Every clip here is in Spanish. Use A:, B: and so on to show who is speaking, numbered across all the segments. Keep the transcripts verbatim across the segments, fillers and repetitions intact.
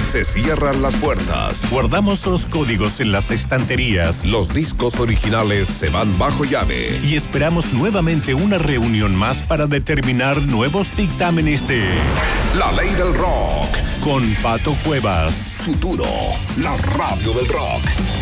A: Se cierran las puertas.
B: Guardamos los códigos en las estanterías.
A: Los discos originales se van bajo llave.
B: Y esperamos nuevamente una reunión más para determinar nuevos dictámenes de
A: La Ley del Rock.
B: Con Pato Cuevas.
A: Futuro, la radio del rock.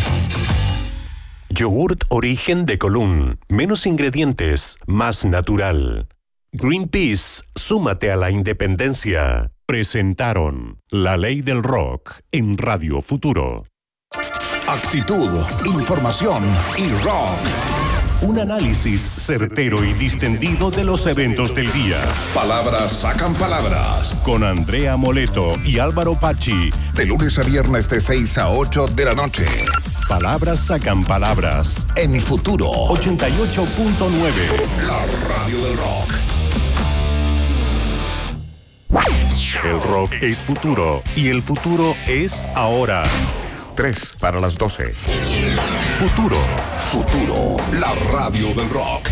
B: Yogurt Origen de Colún. Menos ingredientes, más natural. Greenpeace, súmate a la independencia. Presentaron La Ley del Rock en Radio Futuro.
A: Actitud, información y rock.
B: Un análisis certero y distendido de los eventos del día.
A: Palabras sacan palabras.
B: Con Andrea Moleto y Álvaro Pachi.
A: De lunes a viernes de seis a ocho de la noche.
B: Palabras sacan palabras.
A: En Futuro
B: ochenta y ocho punto nueve.
A: La radio del rock.
B: El rock es futuro y el futuro es ahora.
A: Tres para las doce.
B: Futuro.
A: Futuro, la radio del rock.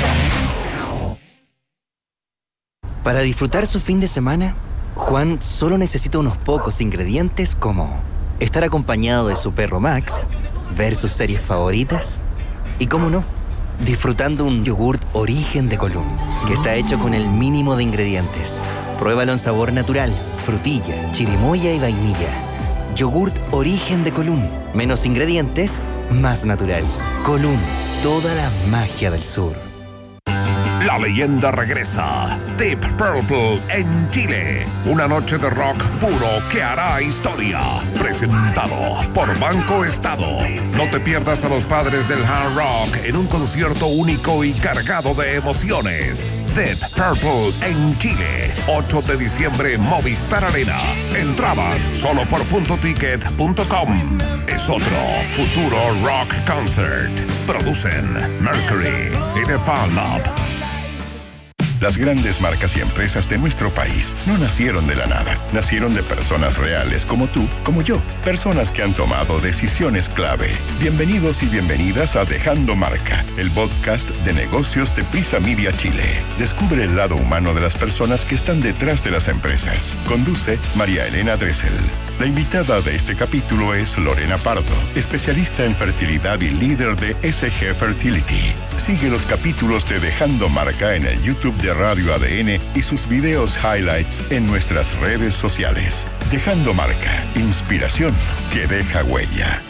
C: Para disfrutar su fin de semana, Juan solo necesita unos pocos ingredientes como estar acompañado de su perro Max, ver sus series favoritas y, cómo no, disfrutando un yogurt Origen de Colún, que está hecho con el mínimo de ingredientes. Pruébalo en sabor natural, frutilla, chirimoya y vainilla. Yogurt Origen de Colún. Menos ingredientes, más natural. Colún, toda la magia del sur.
A: La leyenda regresa. Deep Purple en Chile. Una noche de rock puro que hará historia. Presentado por Banco Estado. No te pierdas a los padres del hard rock en un concierto único y cargado de emociones. Deep Purple en Chile. ocho de diciembre, Movistar Arena. Entradas solo por punto ticket punto com. Es otro Futuro Rock Concert. Producen Mercury y The Fan Up.
D: Las grandes marcas y empresas de nuestro país no nacieron de la nada. Nacieron de personas reales como tú, como yo. Personas que han tomado decisiones clave. Bienvenidos y bienvenidas a Dejando Marca, el podcast de negocios de Prisa Media Chile. Descubre el lado humano de las personas que están detrás de las empresas. Conduce María Elena Dressel. La invitada de este capítulo es Lorena Pardo, especialista en fertilidad y líder de S G Fertility. Sigue los capítulos de Dejando Marca en el YouTube de Radio A D N y sus videos highlights en nuestras redes sociales. Dejando Marca, inspiración que deja huella.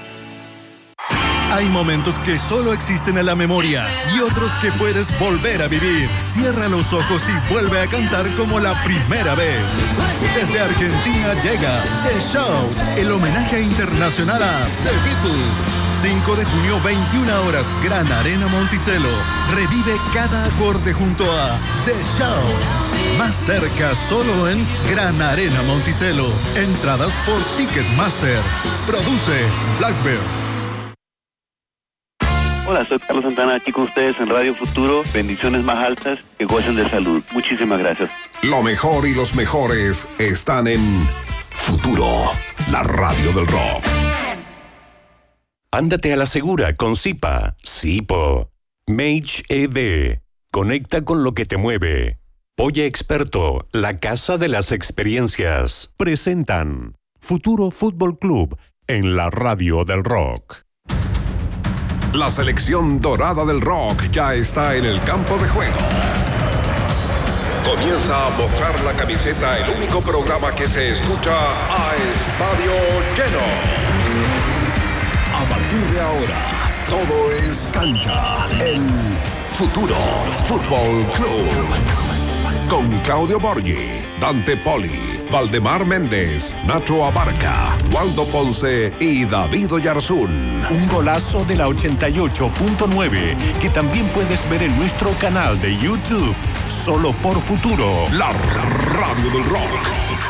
E: Hay momentos que solo existen en la memoria y otros que puedes volver a vivir. Cierra los ojos y vuelve a cantar como la primera vez. Desde Argentina llega The Shout, el homenaje internacional a The Beatles. cinco de junio, veintiuna horas, Gran Arena Monticello. Revive cada acorde junto a The Shout. Más cerca solo en Gran Arena Monticello. Entradas por Ticketmaster. Produce Blackbird.
F: Hola, soy Carlos Santana, aquí con ustedes en Radio Futuro. Bendiciones más altas, que gocen de salud. Muchísimas gracias.
A: Lo mejor y los mejores están en Futuro, la radio del rock.
B: Ándate a la segura con Zipa. Zipo. Mage E V. Conecta con lo que te mueve. Polla Experto, la casa de las experiencias. Presentan Futuro Fútbol Club en la radio del rock.
A: La selección dorada del rock ya está en el campo de juego. Comienza a mojar la camiseta, el único programa que se escucha a estadio lleno. A partir de ahora, todo es cancha en Futuro Fútbol Club. Con Claudio Borghi, Dante Poli, Valdemar Méndez, Nacho Abarca, Waldo Ponce y David Oyarzún.
B: Un golazo de la ochenta y ocho punto nueve que también puedes ver en nuestro canal de YouTube. Solo por Futuro,
A: la radio del rock.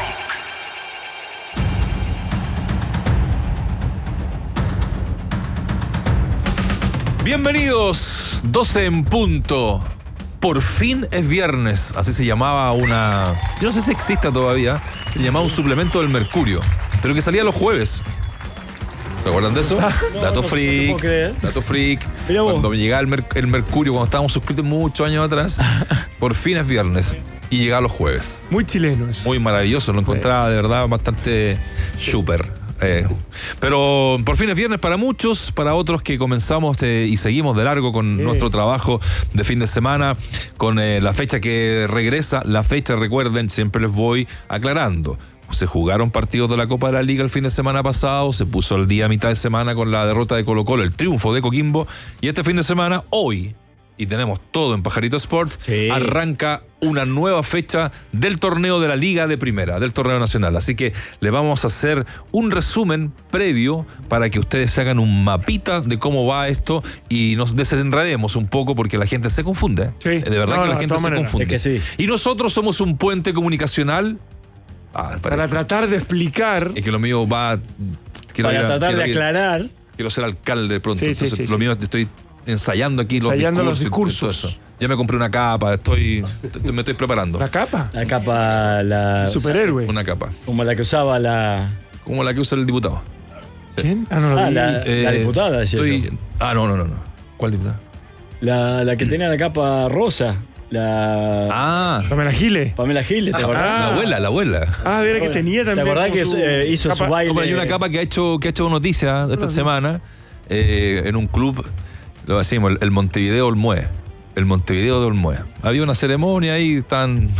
G: Bienvenidos, doce en punto. Por fin es viernes, así se llamaba una... Yo no sé si exista todavía, se llamaba un suplemento del Mercurio, pero que salía los jueves. ¿Recuerdan de eso? No, dato no, freak, no dato freak. Cuando me llegaba el, mer- el Mercurio, cuando estábamos suscritos muchos años atrás, por fin es viernes. y llegaba los jueves.
H: Muy chileno eso.
G: Muy maravilloso, lo encontraba de verdad bastante súper. Eh, pero por fin es viernes para muchos, para otros que comenzamos eh, y seguimos de largo con
H: Sí.
G: nuestro trabajo de fin de semana, con eh, la fecha que regresa. La fecha, recuerden, siempre les voy aclarando. Se jugaron partidos de la Copa de la Liga el fin de semana pasado, se puso el día a mitad de semana con la derrota de Colo-Colo, el triunfo de Coquimbo, y este fin de semana, hoy, y tenemos todo en Pajarito Sport,
I: Sí.
G: arranca una nueva fecha del torneo de la Liga de Primera, del torneo nacional. Así que le vamos a hacer un resumen previo para que ustedes se hagan un mapita de cómo va esto y nos desenredemos un poco porque la gente se confunde.
H: Sí.
G: De verdad
H: No,
G: que
H: no,
G: la
H: de
G: gente
H: todas
G: se
H: maneras.
G: confunde.
I: Es que sí.
G: Y nosotros somos un puente comunicacional. Ah, espera.
H: Para tratar de explicar.
G: Es que lo mío va... quiero
I: Para
G: ir a-
I: tratar de
G: quiero ir-
I: aclarar.
G: Quiero ser alcalde pronto.
H: Sí, sí,
G: Entonces,
H: sí,
G: lo
H: sí,
G: mío
H: sí.
G: estoy ensayando aquí
H: Ensayando
G: los
H: los
G: discursos. y todo eso. Ya me compré una capa, estoy, estoy- me estoy preparando.
H: La capa.
I: La capa, la.
H: Superhéroe.
G: Una capa.
I: Como la que usaba la.
G: Como la que usa el diputado.
H: ¿Quién? Ah, no lo
I: Ah,
H: vi.
I: la, la
G: Eh,
I: diputada, decía
G: estoy-
I: yo.
G: Ah, no, no, no, no. ¿Cuál diputada?
I: La, la que tenía la capa rosa. La.
G: Ah,
H: Pamela Giles.
I: Pamela Giles, ¿te acordás?
H: Ah.
G: la abuela, la abuela.
H: Ah, mira que tenía también.
I: ¿Te acordás
H: como
I: que
H: su
I: eh, hizo su
H: capa-
I: baile?
G: No, pero hay una capa que ha hecho, que ha hecho noticia esta
H: Ah, sí.
G: semana eh, en un club, lo decimos, el, el Montevideo Olmué. El Montevideo de Olmué. Había una ceremonia ahí, están.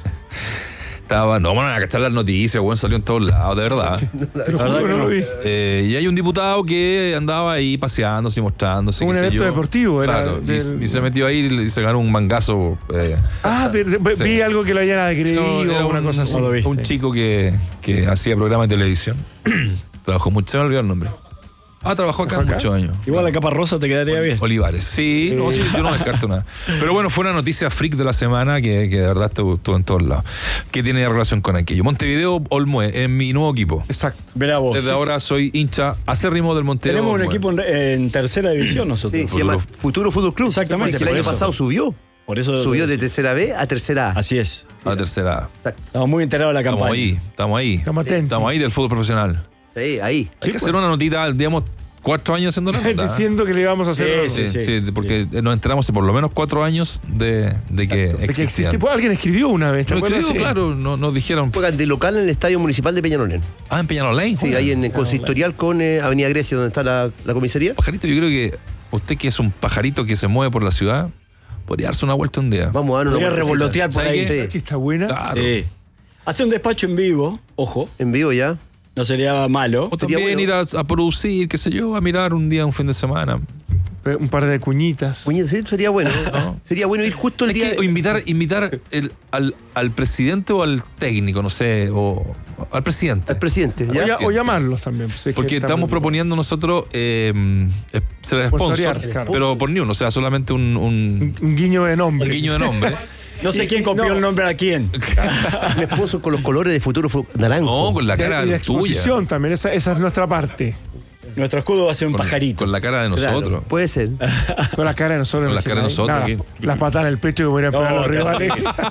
G: Estaban, no van a cachar las noticias, bueno, salió en todos lados, de verdad.
H: Te lo juro que no lo vi.
G: Eh, y hay un diputado que andaba ahí paseándose y mostrándose.
H: Un
G: qué sé
H: evento
G: yo.
H: deportivo, era
G: Claro, y,
H: del-
G: y se metió ahí y se ganó un mangazo. Eh,
H: Ah, pero- vi
G: Sí.
H: algo que lo hayan agredido
G: no, era
H: o una
G: un,
H: cosa así.
I: no lo vi.
G: un
I: Sí.
G: chico que, que hacía programas de televisión. Trabajó mucho, se me olvidó el nombre. Ah, trabajó acá
H: ¿Trabajó acá?
G: muchos años.
I: Igual la capa rosa te quedaría bien.
G: Olivares. Sí, no, sí, yo no descarto nada. Pero bueno, fue una noticia freak de la semana que, que de verdad estuvo, estuvo en todos lados. ¿Qué tiene relación con aquello? Montevideo Olmué, en mi nuevo equipo.
H: Exacto.
I: Verá vos.
G: Desde ahora soy hincha acérrimo del Montevideo
I: Tenemos un
G: Olmué.
I: equipo en, en tercera división nosotros.
J: Sí, se llama Futuro Fútbol Club.
I: Exactamente,
J: Sí, que el
I: por
J: año
I: eso.
J: pasado subió.
I: Por eso.
J: Subió de tercera B a tercera A.
I: Así es.
G: A la tercera.
J: Exacto.
I: Estamos muy enterados de la
G: Estamos
I: campaña.
G: ahí, estamos ahí.
H: Estamos atentos.
G: Estamos ahí del fútbol profesional.
J: Sí, ahí.
G: Hay que hacer una notita, digamos, cuatro años haciendo la nota.
H: Diciendo que le íbamos a hacer.
I: Sí,
G: Sí,
I: sí,
G: sí, porque nos enteramos hace por lo menos cuatro años de, de que
H: De que
G: existían.
H: existe. Pues alguien escribió una vez, ¿te
G: Lo
H: acuerdas?
G: escribió,
H: Sí.
G: claro, no, nos dijeron.
J: Juegan de local en el Estadio Municipal de Peñalolén.
G: Ah, en Peñalolén.
J: Sí, ahí en consistorial con eh, Avenida Grecia, donde está la, la comisaría.
G: Pajarito, yo creo que usted que es un pajarito que se mueve por la ciudad, podría darse una vuelta un día.
J: Vamos a dar una
I: Podría
J: vueltecita.
I: revolotear por
G: ¿Sabe
I: ahí.
G: qué?
J: Sí.
H: Que está buena.
G: Claro.
I: Sí. Hace un despacho en vivo, ojo,
J: En vivo ya.
I: no sería malo.
G: O
J: Sería
G: también
J: bueno.
G: ir a, a producir, qué sé yo, a mirar un día, un fin de semana.
H: Un par de cuñitas.
J: Puñet, sí, sería bueno.
G: No.
J: Sería bueno ir justo el
G: ¿Sabes
J: día.
G: qué? O invitar, invitar el- al, al presidente o al técnico, no sé, o al presidente.
J: Al presidente.
H: O,
J: ¿ya?
H: ya- o llamarlos también. pues, es que
G: Porque
H: está
G: estamos
H: muy-
G: proponiendo nosotros eh, eh, ser sponsor,
H: Sponsoriar, claro.
G: pero por ni uno, o sea, solamente un, un,
H: Un, un guiño de nombre.
G: un guiño de nombre.
I: No sé quién copió
H: no.
I: el nombre a quién.
J: Un sponsor con los colores de Futuro Fu- Naranjo.
G: No, con la
H: De-
G: cara
H: y la
G: tuya.
H: exposición también, esa, esa es nuestra parte.
I: Nuestro escudo va a ser un
G: Con,
I: pajarito.
G: con la cara de
J: Claro,
G: nosotros.
J: puede ser.
H: Con la cara de nosotros.
G: Con la cara de
H: imagina,
G: nosotros,
H: nada,
G: aquí.
H: Las patas en el pecho que podrían pegar
I: No,
H: los rivales.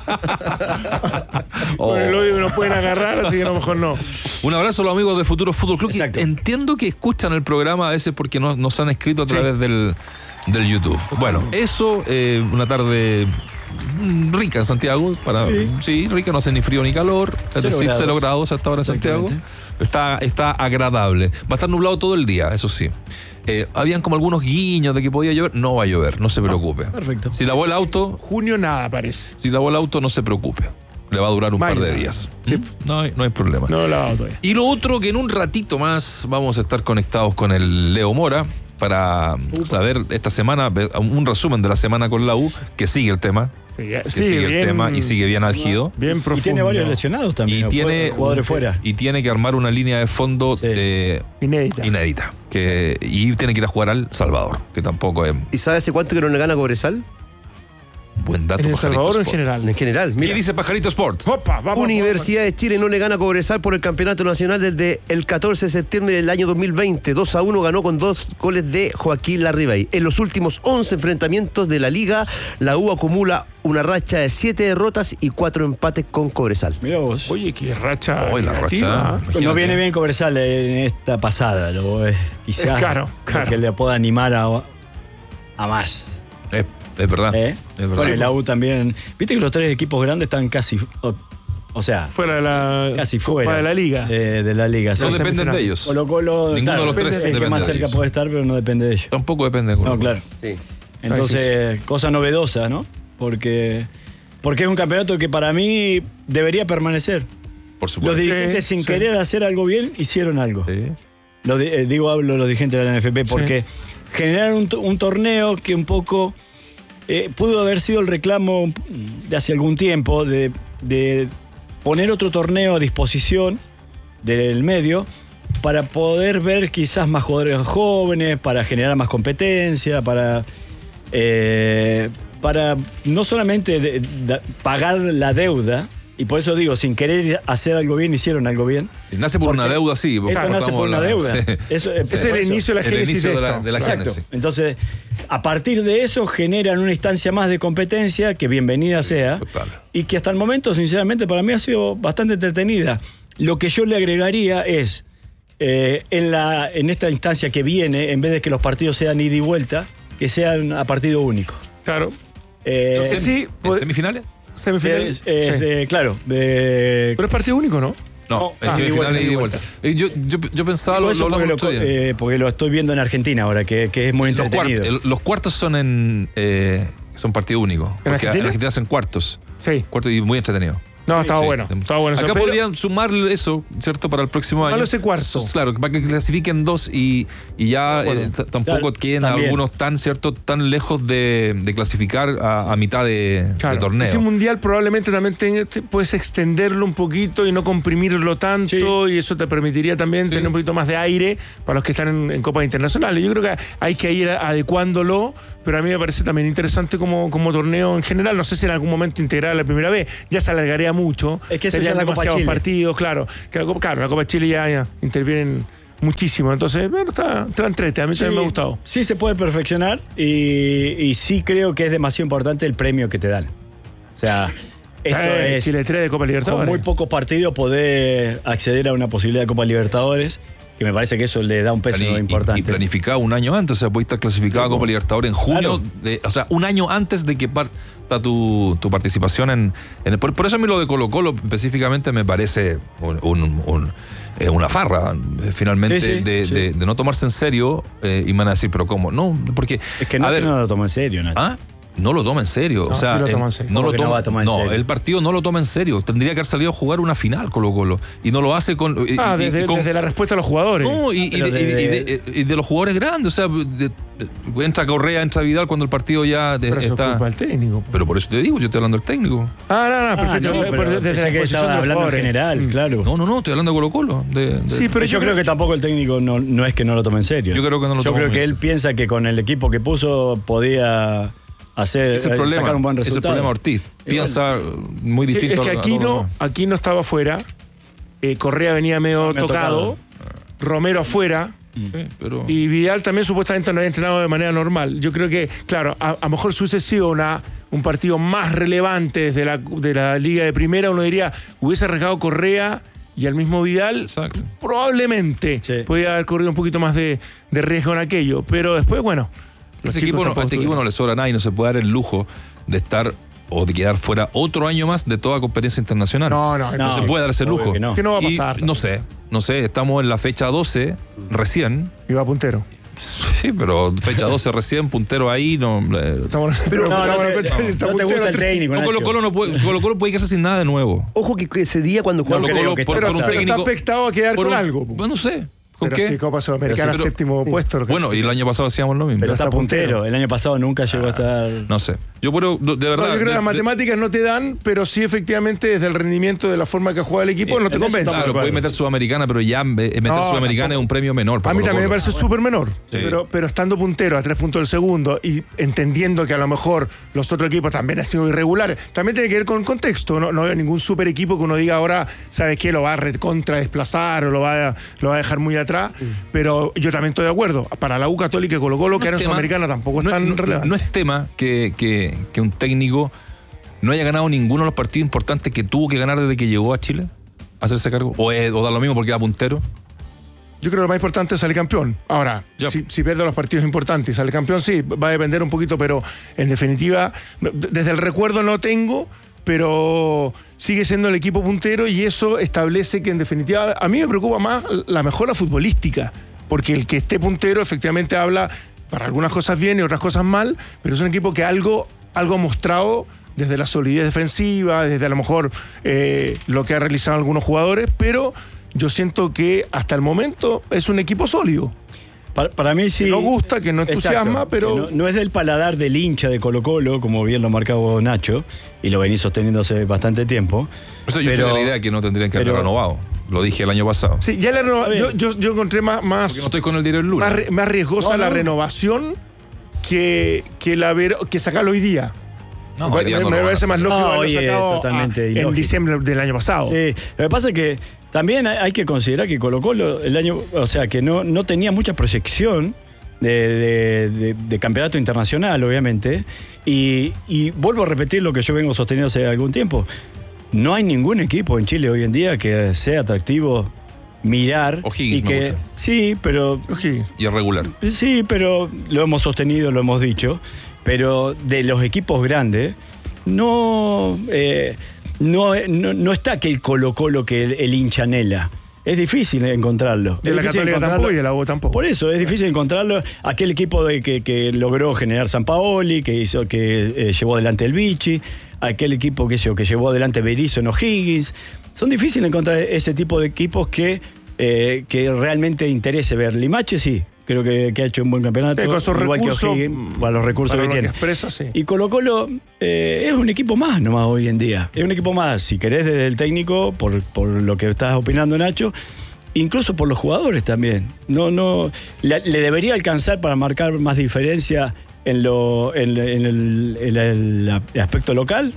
H: Con el odio que nos pueden agarrar, así que a lo mejor no.
G: Un abrazo a los amigos de Futuro Fútbol Club. que
I: Exacto.
G: entiendo que escuchan el programa a veces porque no, nos han escrito a través del, del YouTube. Bueno, eso, eh, una tarde mm, rica en Santiago. Para, sí. rica, no hace ni frío ni calor. Es
I: Cero
G: decir,
I: grados.
G: cero grados hasta ahora en Santiago. Está, está agradable. Va a estar nublado todo el día, eso sí. Eh, habían como algunos guiños de que podía llover. No va a llover, no se preocupe.
I: Perfecto.
G: Si lavó el auto,
H: Junio nada parece.
G: si lavó el auto, no se preocupe. Le va a durar un
H: Vaya.
G: par de días.
H: Sí.
G: ¿Mm? No hay, no hay problema.
H: No lo he lavado todavía.
G: Y lo otro, que en un ratito más vamos a estar conectados con el Leo Mora para saber esta semana, un resumen de la semana con la U, que sigue el tema,
H: Sí, ya-
G: que
H: sigue
G: sigue el
H: bien-
G: tema y sigue bien álgido.
H: Bien profundo.
I: Y tiene varios lesionados también.
G: Y
I: ¿no?
G: tiene,
I: jugadores fuera.
G: y tiene que armar una línea de fondo
I: Sí.
G: eh,
H: Inédita.
G: inédita. Que, y tiene que ir a jugar al Salvador, que tampoco es
J: ¿Y sabe hace cuánto que no le gana Cobresal?
G: buen dato.
H: ¿En El
G: Pajarito
H: Salvador o en
G: Sport.
H: general?
J: En general,
G: ¿Qué
J: mira.
G: dice Pajarito Sport?
H: Opa, vamos,
J: Universidad de Chile no le gana a Cobresal por el Campeonato Nacional desde el catorce de septiembre del año dos mil veinte. dos a uno ganó con dos goles de Joaquín Larribey. En los últimos once enfrentamientos de la liga, la U acumula una racha de siete derrotas y cuatro empates con Cobresal.
I: Mira vos.
H: Oye, qué racha.
G: Hoy la
H: negativa,
G: racha.
H: ¿eh?
I: No
G: imagínate.
I: viene bien Cobresal en esta pasada. Lo, eh, quizás
H: Es caro, caro.
I: que le pueda animar a, a más.
G: Es Es verdad.
I: ¿Eh?
G: Es verdad.
I: Bueno, y la U también. Viste que los tres equipos grandes están casi. O, o sea.
H: Fuera de la.
I: Casi fuera.
H: Copa de la liga.
I: De, de la liga.
G: No
I: sí.
G: dependen de ellos.
I: Colo Colo.
G: Ninguno
I: claro,
G: de los tres
I: es el
G: depende
I: que más
G: de
I: cerca
G: ellos.
I: puede estar, pero no depende de ellos.
G: Tampoco depende de Colo
I: No,
G: Colo.
I: claro.
J: Sí.
I: Entonces, cosa novedosa, ¿no? Porque, porque es un campeonato que para mí debería permanecer.
G: Por
I: Los
G: supuesto.
I: dirigentes,
H: Sí,
I: sin
H: sí.
I: querer hacer algo bien, hicieron algo.
G: Sí.
I: Lo di- eh, digo, hablo de los dirigentes de la N F P, porque generaron un, to- un torneo que un poco eh, pudo haber sido el reclamo de hace algún tiempo, de, de poner otro torneo a disposición del medio para poder ver quizás más jugadores jóvenes, para generar más competencia, para, eh, para no solamente de- de- pagar la deuda, y por eso digo, sin querer hacer algo bien, hicieron algo bien.
G: Nace por una
I: Porque
G: deuda, sí. porque
I: Esto nace
G: estamos
I: por una
G: hablando-
I: deuda.
G: Sí.
I: Eso,
H: Ese es el
I: eso.
H: inicio de la
G: El
H: génesis
G: inicio
H: de
G: de la,
H: esto.
G: de la
I: Exacto.
G: génesis.
I: Entonces, a partir de eso generan una instancia más de competencia que bienvenida sea
G: total.
I: y que hasta el momento, sinceramente, para mí ha sido bastante entretenida. Lo que yo le agregaría es, eh, en, la, en esta instancia que viene, en vez de que los partidos sean ida y vuelta, que sean a partido único.
H: Claro.
I: Eh,
G: ¿En
H: sí,
G: ¿En
H: pod-
G: semifinales?
H: Semifinales.
I: es- es
H: Sí.
I: de- claro, de...
H: Pero es partido único, ¿no?
G: No,
I: No,
G: en
I: ah,
G: semifinales
I: ida y
G: y de
I: vuelta.
G: vuelta. Eh, Yo, yo, yo pensaba,
I: Digo
G: lo,
I: eso
G: lo
I: porque,
G: hablamos
I: lo,
G: el otro día.
I: eh, porque lo estoy viendo en Argentina ahora, que, que es muy
G: Los, cuart-
I: entretenido.
G: el- los cuartos son en eh, son partido único. Porque
H: Argentina?
G: en Argentina hacen cuartos.
H: Sí.
G: Cuartos y muy entretenido.
H: No, estaba
G: Sí.
H: bueno. Estaba bueno. eso.
G: Acá
H: Pero-
G: podrían sumar eso, ¿cierto? Para el próximo
H: Sumarlo
G: año.
H: ese cuarto.
G: Claro, para que clasifiquen dos y, y ya
H: Bueno,
G: eh, t- tampoco
I: claro,
G: queden
I: también.
G: algunos tan, ¿cierto? Tan lejos de, de clasificar a, a mitad de,
H: Claro,
G: de torneo.
H: ese mundial probablemente también te- te- puedes extenderlo un poquito y no comprimirlo tanto, y eso te permitiría también
G: Sí.
H: tener un poquito más de aire para los que están en, en copas internacionales. Yo creo que hay que ir adecuándolo, pero a mí me parece también interesante como, como torneo en general. No sé si en algún momento integrar la primera vez, ya se alargaría mucho.
I: Es que eso
H: Serían
I: ya es la Copa
H: demasiados
I: Chile.
H: partidos, claro. Que la Copa- claro, la Copa Chile ya, ya intervienen muchísimo. Entonces, bueno, está, está entrete, a mí también me ha gustado.
I: Sí, se puede perfeccionar y, y sí creo que es demasiado importante el premio que te dan. O sea, esto
H: Eh,
I: es
H: Chile tres de Copa
I: con
H: Libertadores.
I: muy pocos partidos poder acceder a una posibilidad de Copa Libertadores, que me parece que eso le da un peso
G: Plani- y-
I: importante.
G: Y, planificado un año antes, o sea, puede estar clasificado a Copa Libertadores en junio,
I: Claro.
G: de- o sea, un año antes de que parta tu, tu participación en, en el- por, por eso a mí lo de Colo Colo específicamente me parece un, un- un- eh, una farra, eh, finalmente,
I: Sí, sí,
G: de,
I: sí.
G: de- de no tomarse en serio, eh, y me van a decir, pero ¿cómo? No, porque...
I: Es que no,
G: a
I: es que
G: ver,
I: no lo tomo en serio, Nacho.
G: ¿ah? No lo toma en serio.
H: No,
G: o sea,
H: sí lo toma
G: eh,
H: en serio.
G: no
I: ¿Cómo
G: lo
I: que no
G: toma,
I: va a tomar en
G: no,
I: serio?
G: el partido no lo toma en serio. Tendría que haber salido a jugar una final Colo Colo. Y no lo hace con. y-
H: Ah,
G: y-
H: desde,
G: y con-
H: desde la respuesta a los jugadores.
G: no, y, y
I: Pero
G: de, y de-
I: de-
G: y de- y de los jugadores grandes. O sea, de- de- entra Correa, entra Vidal cuando el partido ya de-
H: Pero eso es
G: está.
H: culpa del técnico.
G: Pero por eso te digo, yo estoy hablando del técnico.
H: Ah, no, no,
I: Ah,
H: perfecto.
I: no,
H: Pero
I: pero
H: desde
I: pensé
H: la
I: que
H: posición
I: estaba
H: de los
I: hablando en
H: jugadores.
I: general,
H: Mm.
I: claro.
G: No, no, no, estoy hablando de Colo Colo. de- de-
H: Sí, pero
I: yo, creo que tampoco el técnico no, no es que no lo tome en serio.
G: Yo creo que no lo
I: Yo
G: toma
I: creo
G: en
I: que él
G: serio.
I: piensa que con el equipo que puso podía hacer
G: es el
I: eh,
G: problema.
I: sacar un buen
G: Es el
I: resultado.
G: problema Ortiz.
I: Y
G: Piensa muy
H: Sí,
G: distinto
H: es que
G: a- a
H: aquí
G: todo lo
H: no,
G: demás.
H: aquí no estaba afuera. Eh, Correa venía medio
I: Medio
H: tocado.
I: tocado.
H: Romero afuera.
G: Sí, pero-
H: Y Vidal también supuestamente no había entrenado de manera normal. Yo creo que, claro, a, a lo mejor si hubiese sido una, un partido más relevante desde la, de la Liga de Primera, uno diría, hubiese arriesgado Correa y al mismo Vidal,
G: Exacto.
H: probablemente
I: Sí.
H: podía haber corrido un poquito más de, de riesgo en aquello. Pero después, bueno, los
G: Este
H: chicos
G: equipo, no- a
H: tampoco
G: este equipo no
H: estuvieron.
G: le sobra nada y no se puede dar el lujo de estar o de quedar fuera otro año más de toda competencia internacional.
H: No, no,
G: No,
H: no.
G: se puede dar ese
I: obvio
G: lujo.
I: que no.
H: ¿Qué no va a
G: Y
H: pasar?
G: no sé, no sé, estamos en la fecha doce recién.
H: Iba puntero.
G: Sí, pero fecha doce recién, puntero ahí, no. eh,
H: Estamos, pero,
I: No, no,
H: estamos en la
I: te-
H: fecha-
I: no,
H: está
I: no te
H: puntero.
I: gusta el técnico,
G: no,
I: Nacho.
G: Colo Colo no puede, Colo Colo puede quedarse sin nada de nuevo.
J: Ojo que ese día cuando
G: Colo
J: jugamos.
G: Colo
I: que
G: por,
I: está
G: por un
H: Pero, pero
G: técnico.
H: está afectado a quedar
G: por
H: con
G: un-
H: algo.
G: Bueno, no sé. ¿Con
H: Pero
G: qué?
H: sí, Copa Sudamericana,
G: Pero-
H: séptimo puesto. lo que
G: Bueno,
H: se-
G: y el año pasado hacíamos lo mismo.
I: Pero está
H: está puntero.
I: puntero. El año pasado nunca llegó a estar.
G: No sé. Yo puedo, de
H: No,
G: verdad.
H: yo creo que
G: de-
H: las
G: de-
H: matemáticas no te dan, pero sí efectivamente desde el rendimiento de la forma que juega el equipo no te
I: en eso
H: convence.
I: estamos
G: Claro, puede meter Sudamericana, pero ya eh, meter
H: No,
G: Sudamericana
H: tampoco.
G: es un premio menor. para
H: A mí
G: Colo
H: también me
G: Colo.
H: parece súper menor,
G: Sí.
H: pero, pero estando puntero a tres puntos del segundo y entendiendo que a lo mejor los otros equipos también han sido irregulares, también tiene que ver con el contexto. No, no veo ningún super equipo que uno diga ahora, ¿sabes qué? Lo va a recontra desplazar o lo va a, lo va a dejar muy atrás, pero yo también estoy de acuerdo. Para la U Católica y Colo Colo, que
G: No
H: era
G: es tema-
H: Sudamericana, tampoco es
G: no,
H: tan
G: no-
H: relevante.
G: no es tema que, que- que un técnico no haya ganado ninguno de los partidos importantes que tuvo que ganar desde que llegó a Chile, a hacerse cargo, o, es- o da lo mismo porque va puntero.
H: Yo creo que lo más importante es salir campeón. Ahora,
G: Yep.
H: si, si pierde los partidos importantes y sale campeón, sí, va a depender un poquito, pero en definitiva, desde el recuerdo no tengo, pero sigue siendo el equipo puntero y eso establece que en definitiva, a mí me preocupa más la mejora futbolística, porque el que esté puntero efectivamente habla, para algunas cosas bien y otras cosas mal, pero es un equipo que algo, algo ha mostrado desde la solidez defensiva, desde a lo mejor eh, lo que han realizado algunos jugadores, pero yo siento que hasta el momento es un equipo sólido.
I: Para, para mí sí.
H: Que no gusta, que no entusiasma,
I: Exacto,
H: pero...
I: que No, no es del paladar del hincha de Colo-Colo, como bien lo marcaba Nacho, y lo venís sosteniendo hace bastante tiempo.
G: O sea, yo
I: pero,
G: soy de la idea que no tendrían que haberlo
I: pero-
G: renovado. Lo dije el año pasado.
H: Sí, ya la renova-
I: Está
H: yo,
I: bien.
H: yo, yo encontré más, más,
G: Porque no estoy con el diario El Luna.
H: más, ri- más riesgosa
I: No,
H: la
I: no.
H: renovación que, que, la ver, que sacarlo hoy día.
G: No,
H: me
G: hoy día no
H: me
G: lo van a
H: parece más
G: hacer.
H: lógico
I: No,
H: haberlo
I: oye,
H: sacado
I: totalmente
H: a- en
I: ilógico.
H: diciembre del año pasado.
I: Sí, lo que pasa es que también hay hay que considerar que Colo-Colo el año, o sea, que no, no tenía mucha proyección de, de- de- de campeonato internacional, obviamente, y, y vuelvo a repetir lo que yo vengo sosteniendo hace algún tiempo. No hay ningún equipo en Chile hoy en día que sea atractivo mirar.
G: O'Higgins
I: y
G: me
I: que,
G: gusta.
I: Sí, pero
H: Ojí.
G: Y irregular.
I: Sí, pero lo hemos sostenido, lo hemos dicho, pero de los equipos grandes no, eh, no, no, no está que el Colo-Colo que el, el hincha anhela. Es difícil encontrarlo.
H: De
I: Es
H: la
I: difícil
H: Católica
I: encontrarlo.
H: tampoco y de la U tampoco.
I: Por eso, es difícil encontrarlo. Aquel equipo de que, que logró generar Sampaoli, que hizo, que eh, llevó adelante el Vichy, aquel equipo que, hizo, que llevó adelante Berizzo en O'Higgins. Son difíciles encontrar ese tipo de equipos que, eh, que realmente interese ver. Limache sí, creo que, que ha hecho un buen campeonato.
H: Eh, con sus
I: igual
H: recursos,
I: que O'Higgins, para los recursos
H: para
I: que
H: lo
I: tiene.
H: expresa, sí.
I: Y Colo Colo eh, es un equipo más nomás hoy en día. Es un equipo más, si querés, desde el técnico, por, por lo que estás opinando, Nacho, incluso por los jugadores también. No, no, le, le debería alcanzar para marcar más diferencia en, lo, en, en el, en el- el aspecto local.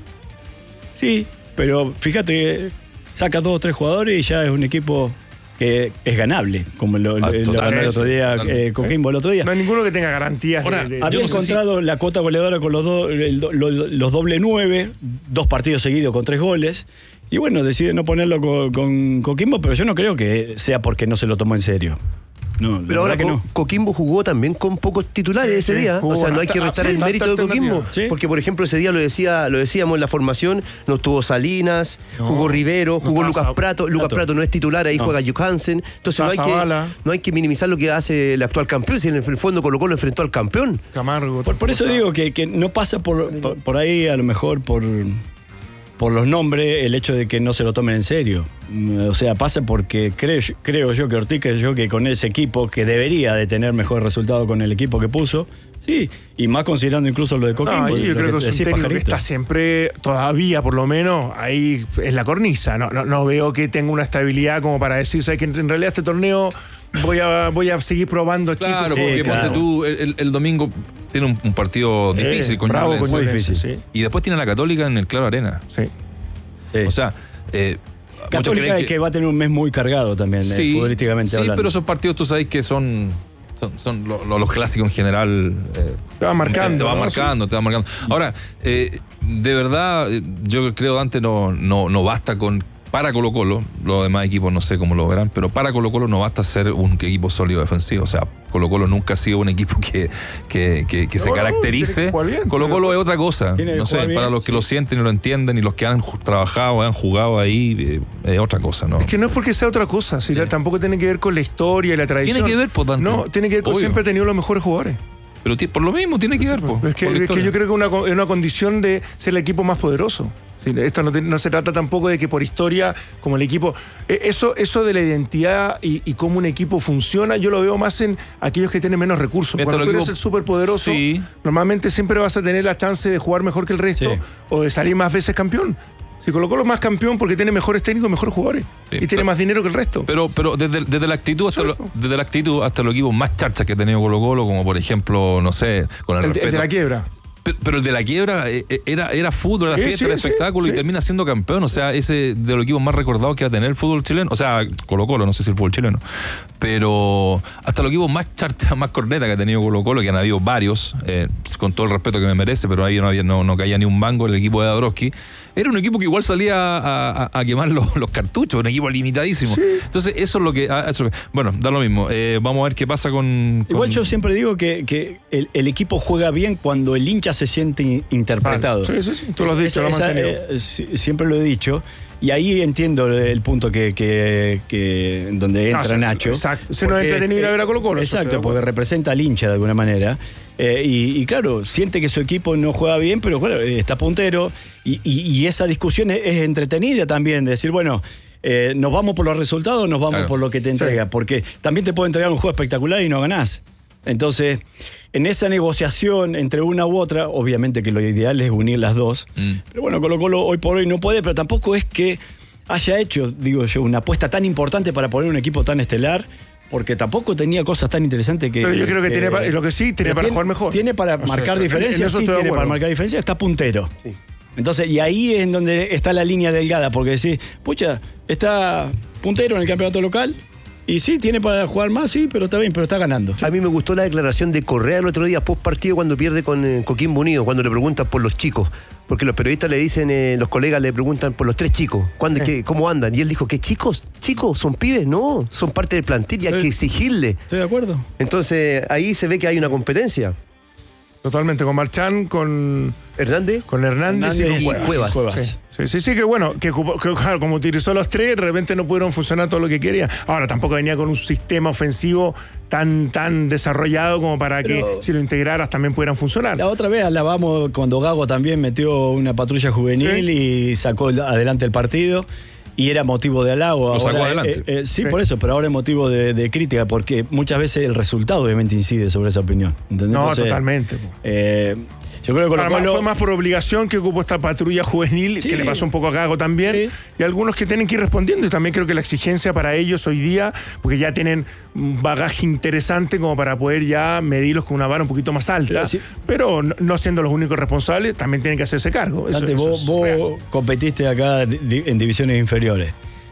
I: Sí, pero fíjate que saca dos o tres jugadores y ya es un equipo que es ganable, como lo,
G: Ah,
I: lo- lo
G: totalmente,
I: ganó el otro día
G: totalmente.
I: eh, Coquimbo el otro día.
H: No hay ninguno que tenga garantías.
G: Ahora,
H: de- de-
I: Había
G: Yo no sé
I: encontrado la cuota goleadora con los, do- el do- lo- los doble nueve, dos partidos seguidos con tres goles. Y bueno, decide no ponerlo con, con Coquimbo, pero yo no creo que sea porque no se lo tomó en serio. No, la
J: Pero ahora
I: verdad que
J: Co-
I: no.
J: Coquimbo jugó también con pocos titulares
H: Sí,
J: ese
H: sí,
J: día.
H: jugó
J: O sea, no hay
H: bastante-
J: que restar
H: sí,
J: el mérito de
H: bastante
J: Coquimbo.
H: alternativa.
I: Sí.
J: Porque, por ejemplo, ese día lo decía, lo decíamos en la formación, no estuvo Salinas,
H: No,
J: jugó Rivero,
H: no
J: jugó
H: estaba
J: Lucas
H: Sa-
J: Prato. Lucas
I: Prato.
J: Prato no es titular, ahí
I: No.
J: juega Johansen. Entonces no hay,
H: Estaba Zavala.
J: que, no hay que minimizar lo que hace el actual campeón. Si en el fondo Colo Colo enfrentó al campeón.
H: Camargo.
I: Por, por eso digo que, que no pasa por, por, por ahí, a lo mejor por, por los nombres, el hecho de que no se lo tomen en serio. Mm, O sea, pasa porque creo, creo yo que Ortiz creyó que con ese equipo, que debería de tener mejor resultado con el equipo que puso, sí, y más considerando incluso lo de Coquimbo.
H: No, yo
I: lo
H: creo que es un
I: decís,
H: técnico que
I: Pajarito.
H: está siempre, todavía por lo menos, ahí en la cornisa. No, no, no veo que tenga una estabilidad como para decir, ¿sabes? Que en realidad este torneo voy a, voy a seguir probando
G: Claro,
H: chicos.
G: porque
I: Sí, claro.
G: ponte tú, el, el- el domingo tiene un, un partido difícil
H: Eh,
G: con
H: bravo
G: Ñublense.
H: con
I: muy
H: Ñublense,
I: difícil.
H: Sí.
G: Y después tiene a la Católica en el Claro Arena.
H: sí.
I: Sí.
G: O sea, eh, muchos
I: Católica
G: creen
I: que... va a tener un mes muy cargado también, eh,
G: sí,
I: futbolísticamente
G: sí,
I: hablando.
G: pero esos partidos tú sabes que son, son, son lo- lo- los clásicos en general. eh,
H: Te va marcando,
G: Te va
H: ¿no?
G: marcando, te va marcando. Ahora, eh, de verdad, eh, yo creo Dante no, no, no basta con. Para Colo Colo, los demás equipos no sé cómo lo verán, pero para Colo Colo no basta ser un equipo sólido defensivo. O sea, Colo Colo nunca ha sido un equipo que, que, que, que se
H: No, no,
G: caracterice.
H: tiene que jugar bien.
G: Colo Colo es otra cosa.
I: Tiene que
G: No sé,
I: jugar bien,
G: para los que
I: sí.
G: lo sienten y lo entienden y los que han ju- trabajado, han jugado ahí, eh, es otra cosa, ¿no?
H: Es que no es porque sea otra cosa, si
G: Sí.
H: la- tampoco tiene que ver con la historia y la tradición.
G: Tiene que ver, por tanto.
H: No, tiene que ver con
G: Obvio.
H: siempre ha tenido los mejores jugadores.
G: Pero ti- por lo mismo tiene que ver, po,
H: Es que,
G: por la
H: es que
G: historia.
H: yo creo que una, co- es una condición de ser el equipo más poderoso. Sí, esto no, te- no se trata tampoco de que por historia, como el equipo. eh, Eso, eso de la identidad y, y cómo un equipo funciona, yo lo veo más en aquellos que tienen menos recursos.
G: Mira,
H: Cuando
G: te lo
H: tú eres
G: digo-
H: el súper poderoso,
G: Sí.
H: normalmente siempre vas a tener la chance de jugar mejor que el resto
I: Sí.
H: o de salir más veces campeón. Si Colo Colo es más campeón porque tiene mejores técnicos, mejores jugadores.
G: Sí,
H: y tiene
G: pero-
H: más dinero que el resto.
G: Pero, pero desde, desde la actitud hasta lo- desde la actitud hasta los equipos más charchas que ha tenido Colo Colo, como por ejemplo, no sé, con el,
H: el, de- el
G: respeto.
H: de la quiebra.
G: Pero, pero el de la quiebra eh, era, era fútbol, era
H: Sí,
G: fiesta,
H: sí,
G: era
H: sí,
G: espectáculo
H: sí.
G: y termina siendo campeón. O sea, ese de los equipos más recordados que va a tener el fútbol chileno. O sea, Colo-Colo, no sé si el fútbol chileno. Pero hasta los equipos más charcha, más corneta que ha tenido Colo-Colo, que han habido varios, eh, con todo el respeto que me merece, pero ahí no, había, no, no caía ni un mango el equipo de Dabrowski. Era un equipo que igual salía a, a, a quemar los, los cartuchos, un equipo limitadísimo. Sí. Entonces, eso es lo que. Ah, eso, bueno, da lo mismo. Eh, vamos a ver qué pasa con. con...
I: Igual yo siempre digo que, que el, el equipo juega bien cuando el hincha se siente in- interpretado.
H: Vale. Sí, sí, sí. Tú lo has dicho, lo has mantenido.
I: eh, siempre lo he dicho. Y ahí entiendo el punto que, que, que donde entra
H: No, sí,
I: Nacho.
H: exacto. Si no es entretenido ir a ver a Colo-Colo.
I: Exacto, porque representa al hincha de alguna manera. Eh, y, y claro, siente que su equipo no juega bien, pero bueno, está puntero. Y, y, y esa discusión es, es entretenida también, de decir, bueno, eh, ¿nos vamos por los resultados o nos vamos
G: Claro.
I: por lo que te entrega?
H: Sí.
I: Porque también te puede entregar un juego espectacular y no ganás. Entonces, en esa negociación entre una u otra, obviamente que lo ideal es unir las dos.
G: Mm.
I: Pero bueno, Colo-Colo hoy por hoy no puede, pero tampoco es que haya hecho, digo yo, una apuesta tan importante para poner un equipo tan estelar, porque tampoco tenía cosas tan interesantes que...
H: Pero yo creo que tiene para- lo que sí, tiene
I: pero
H: para
I: tiene-
H: jugar mejor.
I: Tiene para
H: O sea,
I: marcar
H: eso- en-
I: diferencias,
H: en eso
I: sí,
H: estoy de
I: tiene para
H: acuerdo.
I: marcar diferencias, está puntero. Entonces, y ahí es en donde está la línea delgada, porque decís, pucha, está puntero en el campeonato local, y sí, tiene para jugar más, sí, pero está bien, pero está ganando.
J: A mí me gustó la declaración de Correa el otro día, post partido, cuando pierde con eh, Coquimbo Unido, cuando le preguntan por los chicos. Porque los periodistas le dicen, eh, los colegas le preguntan por los tres chicos, ¿cuándo, qué, ¿cómo andan? Y él dijo, ¿qué chicos? ¿Chicos? ¿Son pibes? No, son parte del plantel y hay
I: Sí.
J: que exigirle.
I: Estoy de acuerdo.
J: Entonces, ahí se ve que hay una competencia.
H: Totalmente, con Marchán, con
J: Hernández.
H: con Hernández,
I: Hernández
H: y
I: y
H: con Cuevas.
I: Cuevas.
H: Sí. Sí, sí, sí, que bueno, que, ocupó- que, claro, como utilizó los tres, de repente no pudieron funcionar todo lo que quería. Ahora, tampoco venía con un sistema ofensivo tan, tan desarrollado como para
I: Pero-
H: que si lo integraras también pudieran funcionar.
I: La otra vez alabamos cuando Gago también metió una patrulla juvenil y sacó el- adelante el partido. Y era motivo de halago.
G: Lo sacó
I: Ahora,
G: adelante.
I: eh, eh, sí,
H: Sí.
I: por eso, pero ahora es motivo de, de crítica, porque muchas veces el resultado obviamente incide sobre esa opinión. ¿entendés?
H: No,
I: Entonces,
H: totalmente.
I: eh, yo creo que
H: Además,
I: Colo-Colo-
H: fue más por obligación que ocupó esta patrulla juvenil,
I: Sí.
H: que le pasó un poco a Gago también,
I: Sí.
H: y algunos que tienen que ir respondiendo, y también creo que la exigencia para ellos hoy día, porque ya tienen un bagaje interesante como para poder ya medirlos con una vara un poquito más alta,
I: Pero sí.
H: pero no, no siendo los únicos responsables, también tienen que hacerse cargo. Eso,
I: Dante,
H: eso
I: vos,
H: es
I: vos
H: real.
I: competiste acá di- en divisiones inferiores.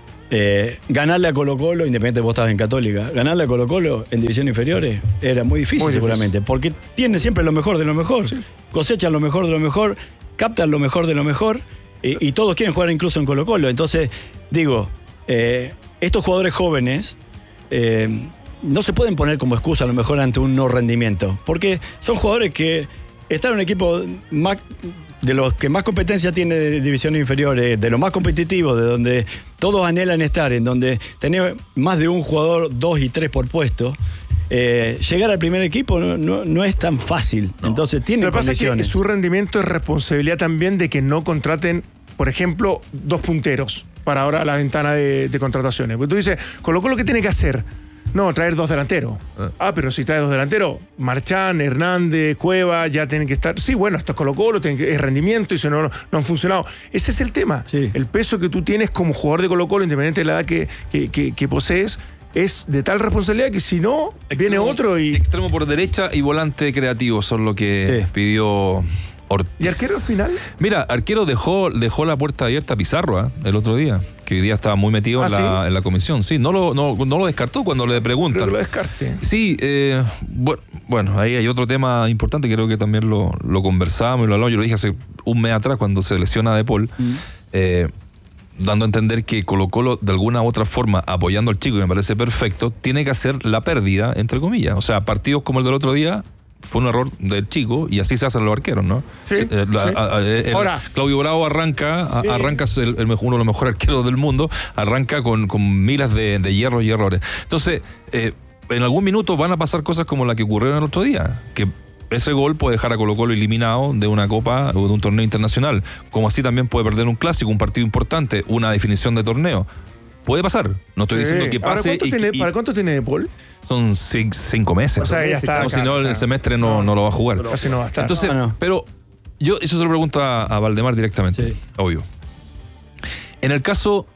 I: Eh, ganarle a Colo-Colo, independiente vos estabas en Católica, ganarle a Colo-Colo en divisiones inferiores era muy difícil
H: Muy difícil.
I: seguramente, porque tiene siempre lo mejor de lo mejor, cosechan lo mejor de lo mejor, captan lo mejor de lo mejor, y, y todos quieren jugar incluso en Colo-Colo. Entonces, digo, eh, estos jugadores jóvenes eh, no se pueden poner como excusa a lo mejor ante un no rendimiento, porque son jugadores que están en un equipo más, de los que más competencia tiene de divisiones inferiores, de los más competitivos, de donde todos anhelan estar, en donde tenés más de un jugador, dos y tres por puesto. Eh, llegar al primer equipo no, no, no es tan fácil. Entonces tienen
H: Lo que pasa es que
I: condiciones.
H: su rendimiento es responsabilidad también de que no contraten, por ejemplo, dos punteros para ahora la ventana de, de contrataciones. Porque tú dices, Colo-Colo, ¿qué tiene que hacer? No, traer dos delanteros.
G: Ah.
H: Ah, pero si traes dos delanteros, Marchán, Hernández, Cueva, ya tienen que estar. Sí, bueno, esto es Colo-Colo, tienen que- es rendimiento y si no, no han funcionado. Ese es el tema.
I: Sí.
H: El peso que tú tienes como jugador de Colo-Colo, independiente de la edad que, que, que- que posees, es de tal responsabilidad que si no, viene
G: Extremo-
H: otro y.
G: Extremo por derecha y volante creativo son lo que
I: Sí.
G: pidió Ortiz.
H: ¿Y arquero al final?
G: Mira, arquero dejó, dejó la puerta abierta a Pizarro ¿eh? el otro día, que hoy día estaba muy metido
H: ¿Ah,
G: en, la,
H: sí?
G: en la comisión. Sí, no lo, no, no lo descartó cuando le
H: Creo
G: preguntan.
H: que lo descarte.
G: Sí, eh, bueno, bueno, ahí hay otro tema importante, creo que también lo, lo conversábamos y lo hablamos, yo lo dije hace un mes atrás cuando se lesiona De Paul, eh, dando a entender que Colo-Colo de alguna u otra forma, apoyando al chico, y me parece perfecto, tiene que hacer la pérdida, entre comillas. O sea, partidos como el del otro día fue un error del chico y así se hacen los arqueros, ¿no?
H: Sí,
G: Eh, la-
H: sí.
G: a- a- el-
H: Ahora-
G: Claudio Bravo arranca, a-
I: Sí.
G: arranca es el, el mejor- uno de los mejores arqueros del mundo, arranca con, con miles de, de hierros y errores. Entonces, eh, en algún minuto van a pasar cosas como la que ocurrieron el otro día, que ese gol puede dejar a Colo-Colo eliminado de una copa o de un torneo internacional, como así también puede perder un clásico, un partido importante, una definición de torneo. Puede pasar, no estoy
H: Sí.
G: diciendo que
H: Ahora,
G: pase.
H: ¿cuánto
G: y-
H: tiene-
G: y
H: ¿Para cuánto tiene De Paul?
G: son cin- cinco meses.
H: O sea, ya está
G: O si
H: acá,
G: no, el
H: está.
G: semestre no, no lo va a jugar.
H: Casi no va a estar.
G: Entonces,
I: No, no.
G: pero yo eso se lo pregunto a, a Valdemar directamente,
I: Sí.
G: obvio. En el caso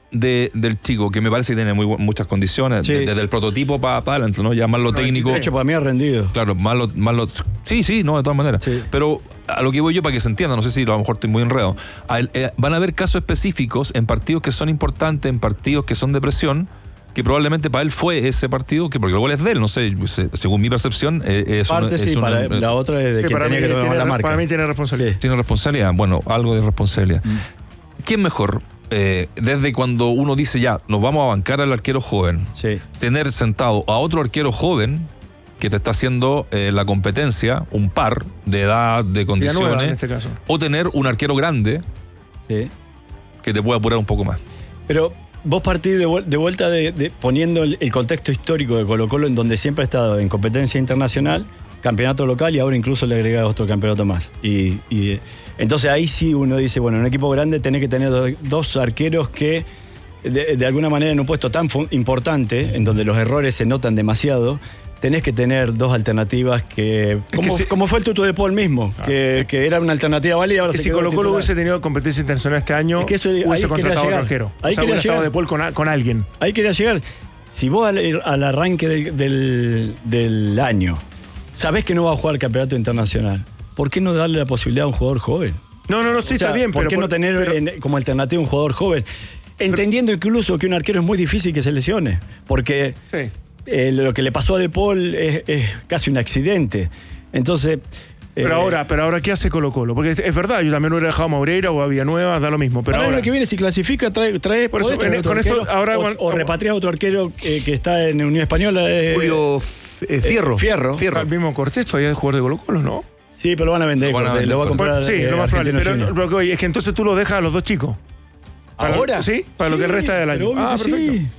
G: de, del chico, que me parece que tiene muy, muchas condiciones,
I: Sí.
G: de- desde el prototipo para pa adelante, ¿no? Ya más lo técnico.
I: De hecho, para mí ha rendido.
G: Claro, más lo, más lo- sí, sí, no, de todas maneras.
I: Sí.
G: Pero a lo que voy yo para que se entienda, no sé si a lo mejor estoy muy enredado. A él, eh, van a haber casos específicos en partidos que son importantes, en partidos que son de presión, que probablemente para él fue ese partido, que porque el gol es de él, no sé, se- según mi percepción, eh, es
I: Parte
G: una, es
I: sí,
G: una-
I: para, la otra es de
H: Sí,
I: que
H: para, mí,
I: tenía que tomar
H: tiene,
I: la marca.
H: para mí tiene responsabilidad.
I: Sí.
G: tiene responsabilidad. Bueno, algo de responsabilidad. ¿Quién mejor? Eh, desde cuando uno dice ya, nos vamos a bancar al arquero joven,
I: Sí.
G: tener sentado a otro arquero joven que te está haciendo eh, la competencia, un par de edad, de condiciones,
H: Villanueva, en este caso.
G: o tener un arquero grande
I: Sí.
G: que te pueda apurar un poco más.
I: Pero vos partís de, vuel- de vuelta de, de- poniendo el, el contexto histórico de Colo Colo, en donde siempre ha estado en competencia internacional, campeonato local y ahora incluso le agrega otro campeonato más. Y, y, eh, entonces ahí sí uno dice, bueno, en un equipo grande tenés que tener do- dos arqueros que de, de alguna manera en un puesto tan fu- importante, en donde los errores se notan demasiado, tenés que tener dos alternativas que... Como,
H: si-
I: como fue el Tuto de Paul mismo, que, que era una alternativa válida, ahora
H: Que
I: se
H: si
I: quedó
H: Colo Colo
I: titular.
H: hubiese tenido competencia internacional este año,
I: Es que eso- ahí
H: hubiese
I: quería
H: contratado a otro
I: llegar.
H: arquero.
I: Ahí
H: o sea,
I: quería
H: hubiera estado
I: llegar.
H: de Paul con, a- con alguien.
I: Ahí quería llegar. Si vos al, al arranque del, del, del año sabés que no va a jugar campeonato internacional, ¿por qué no darle la posibilidad a un jugador joven?
H: No, no, no, sí,
I: O sea,
H: está bien,
I: ¿por
H: pero...
I: qué no
H: por-
I: tener
H: pero-
I: en- como alternativa un jugador joven? Entendiendo incluso que un arquero es muy difícil que se lesione, porque
H: sí.
I: eh, lo que le pasó a De Paul es, es casi un accidente. Entonces...
H: Pero
I: eh,
H: ahora, pero ahora, ¿qué hace Colo Colo? Porque es, es verdad, yo también hubiera dejado a Moreira o a Villanueva, da lo mismo. Pero
I: para el
H: ahora,
I: año que viene, si clasifica, trae, trae
H: Por eso,
I: podés traer
H: en-
I: otro
H: con esto,
I: arquero,
H: ahora,
I: o,
H: bueno,
I: o repatrias a otro arquero eh, que está en Unión Española. eh,
J: Julio F- eh, Fierro.
I: Fierro.
J: Fierro.
H: el mismo Cortés todavía es jugador de Colo Colo, ¿no?
I: Sí, pero lo van a vender.
G: Lo van a
I: Cortés,
G: vender,
I: lo va a
G: Cortés.
I: comprar.
H: Bueno, sí,
I: eh,
H: lo más probable.
I: Argentinos
H: Pero,
I: Juniors.
H: pero que, oye, es que entonces tú lo dejas a los dos chicos. Para lo-
I: ¿Ahora?
H: sí, para lo que resta del año.
I: pero obvio
H: Ah,
I: que
H: perfecto.
I: Sí.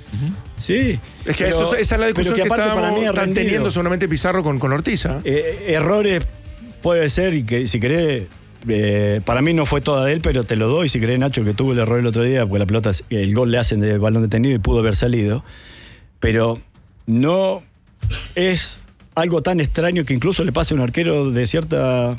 I: Sí.
H: Es que
I: Pero-
H: eso, esa es la discusión
I: pero
H: que,
I: aparte
H: estábamos,
I: para mí ha
H: están
I: rendido.
H: teniendo seguramente Pizarro con, con Ortiz. ¿ah?
I: Eh, errores puede ser, y que si querés, eh, para mí no fue toda de él, pero te lo doy. Si querés, Nacho, que tuvo el error el otro día, porque la pelota, el gol le hacen de balón detenido y pudo haber salido. Pero no es algo tan extraño que incluso le pase a un arquero de cierta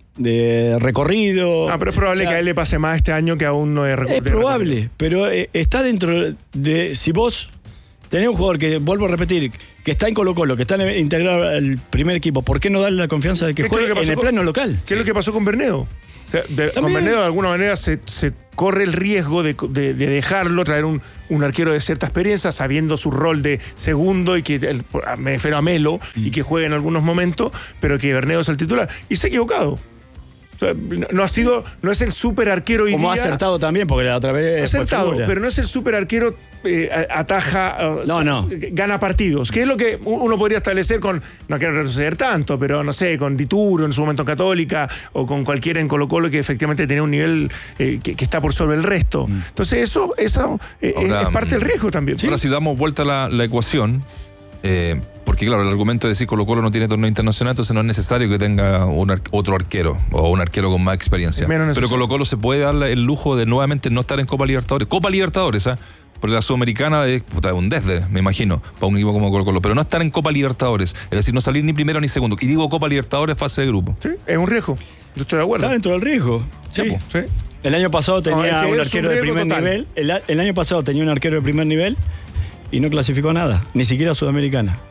I: de recorrido.
H: Ah, pero es probable
I: O sea,
H: que a él le pase más este año que aún no es
I: es probable, pero eh, está dentro de... Si vos tenés un jugador que, vuelvo a repetir, que está en Colo Colo, que está en- integrado al primer equipo, ¿por qué no darle la confianza de que
H: Es que
I: juegue
H: lo que pasó
I: en el
H: con-
I: plano local?
H: ¿Qué es lo que pasó con Bernedo? O sea, de- con
I: También.
H: Bernedo de alguna manera se, se corre el riesgo de, de- de dejarlo, traer un, un arquero de cierta experiencia, sabiendo su rol de segundo y que el- me refiero a Melo
I: Mm.
H: y que juegue en algunos momentos, pero que Bernedo es el titular. Y se ha equivocado. O sea, no- no ha sido, no es el super arquero hoy
I: Como ha
H: día.
I: acertado también, porque la otra vez fue
H: Acertado,
I: figura.
H: pero no es el super arquero, eh, a- ataja, uh,
I: No,
H: s-
I: no.
H: s- gana partidos, que es lo que u- uno podría establecer con, no quiero retroceder tanto, pero no sé, con Dituro en su momento en Católica o con cualquiera en Colo Colo que efectivamente tenía un nivel eh, que, que está por sobre el resto. Entonces eso, eso eh, es-
G: Ahora,
H: es parte del riesgo también.
G: Ahora, si damos vuelta a la, la ecuación, eh, porque claro, el argumento de decir Colo Colo no tiene torneo internacional, entonces no es necesario que tenga un ar- otro arquero o un arquero con más experiencia.
H: Menos
G: Pero
H: necesario.
G: Colo Colo se puede dar el lujo de nuevamente no estar en Copa Libertadores. Copa Libertadores, ¿ah? Porque la Sudamericana es puta, un desde, me imagino, para un equipo como Colo Colo. Pero no estar en Copa Libertadores, es decir, no salir ni primero ni segundo. Y digo Copa Libertadores fase de grupo.
H: Sí, es un riesgo. Yo estoy de acuerdo.
I: Está dentro del riesgo. Sí.
G: Ya, po.
H: Sí.
I: El año pasado tenía
H: No, es que
I: un
H: es un
I: arquero de
H: riesgo
I: primer
H: total.
I: nivel. El, a- el año pasado tenía un arquero de primer nivel y no clasificó nada, ni siquiera Sudamericana.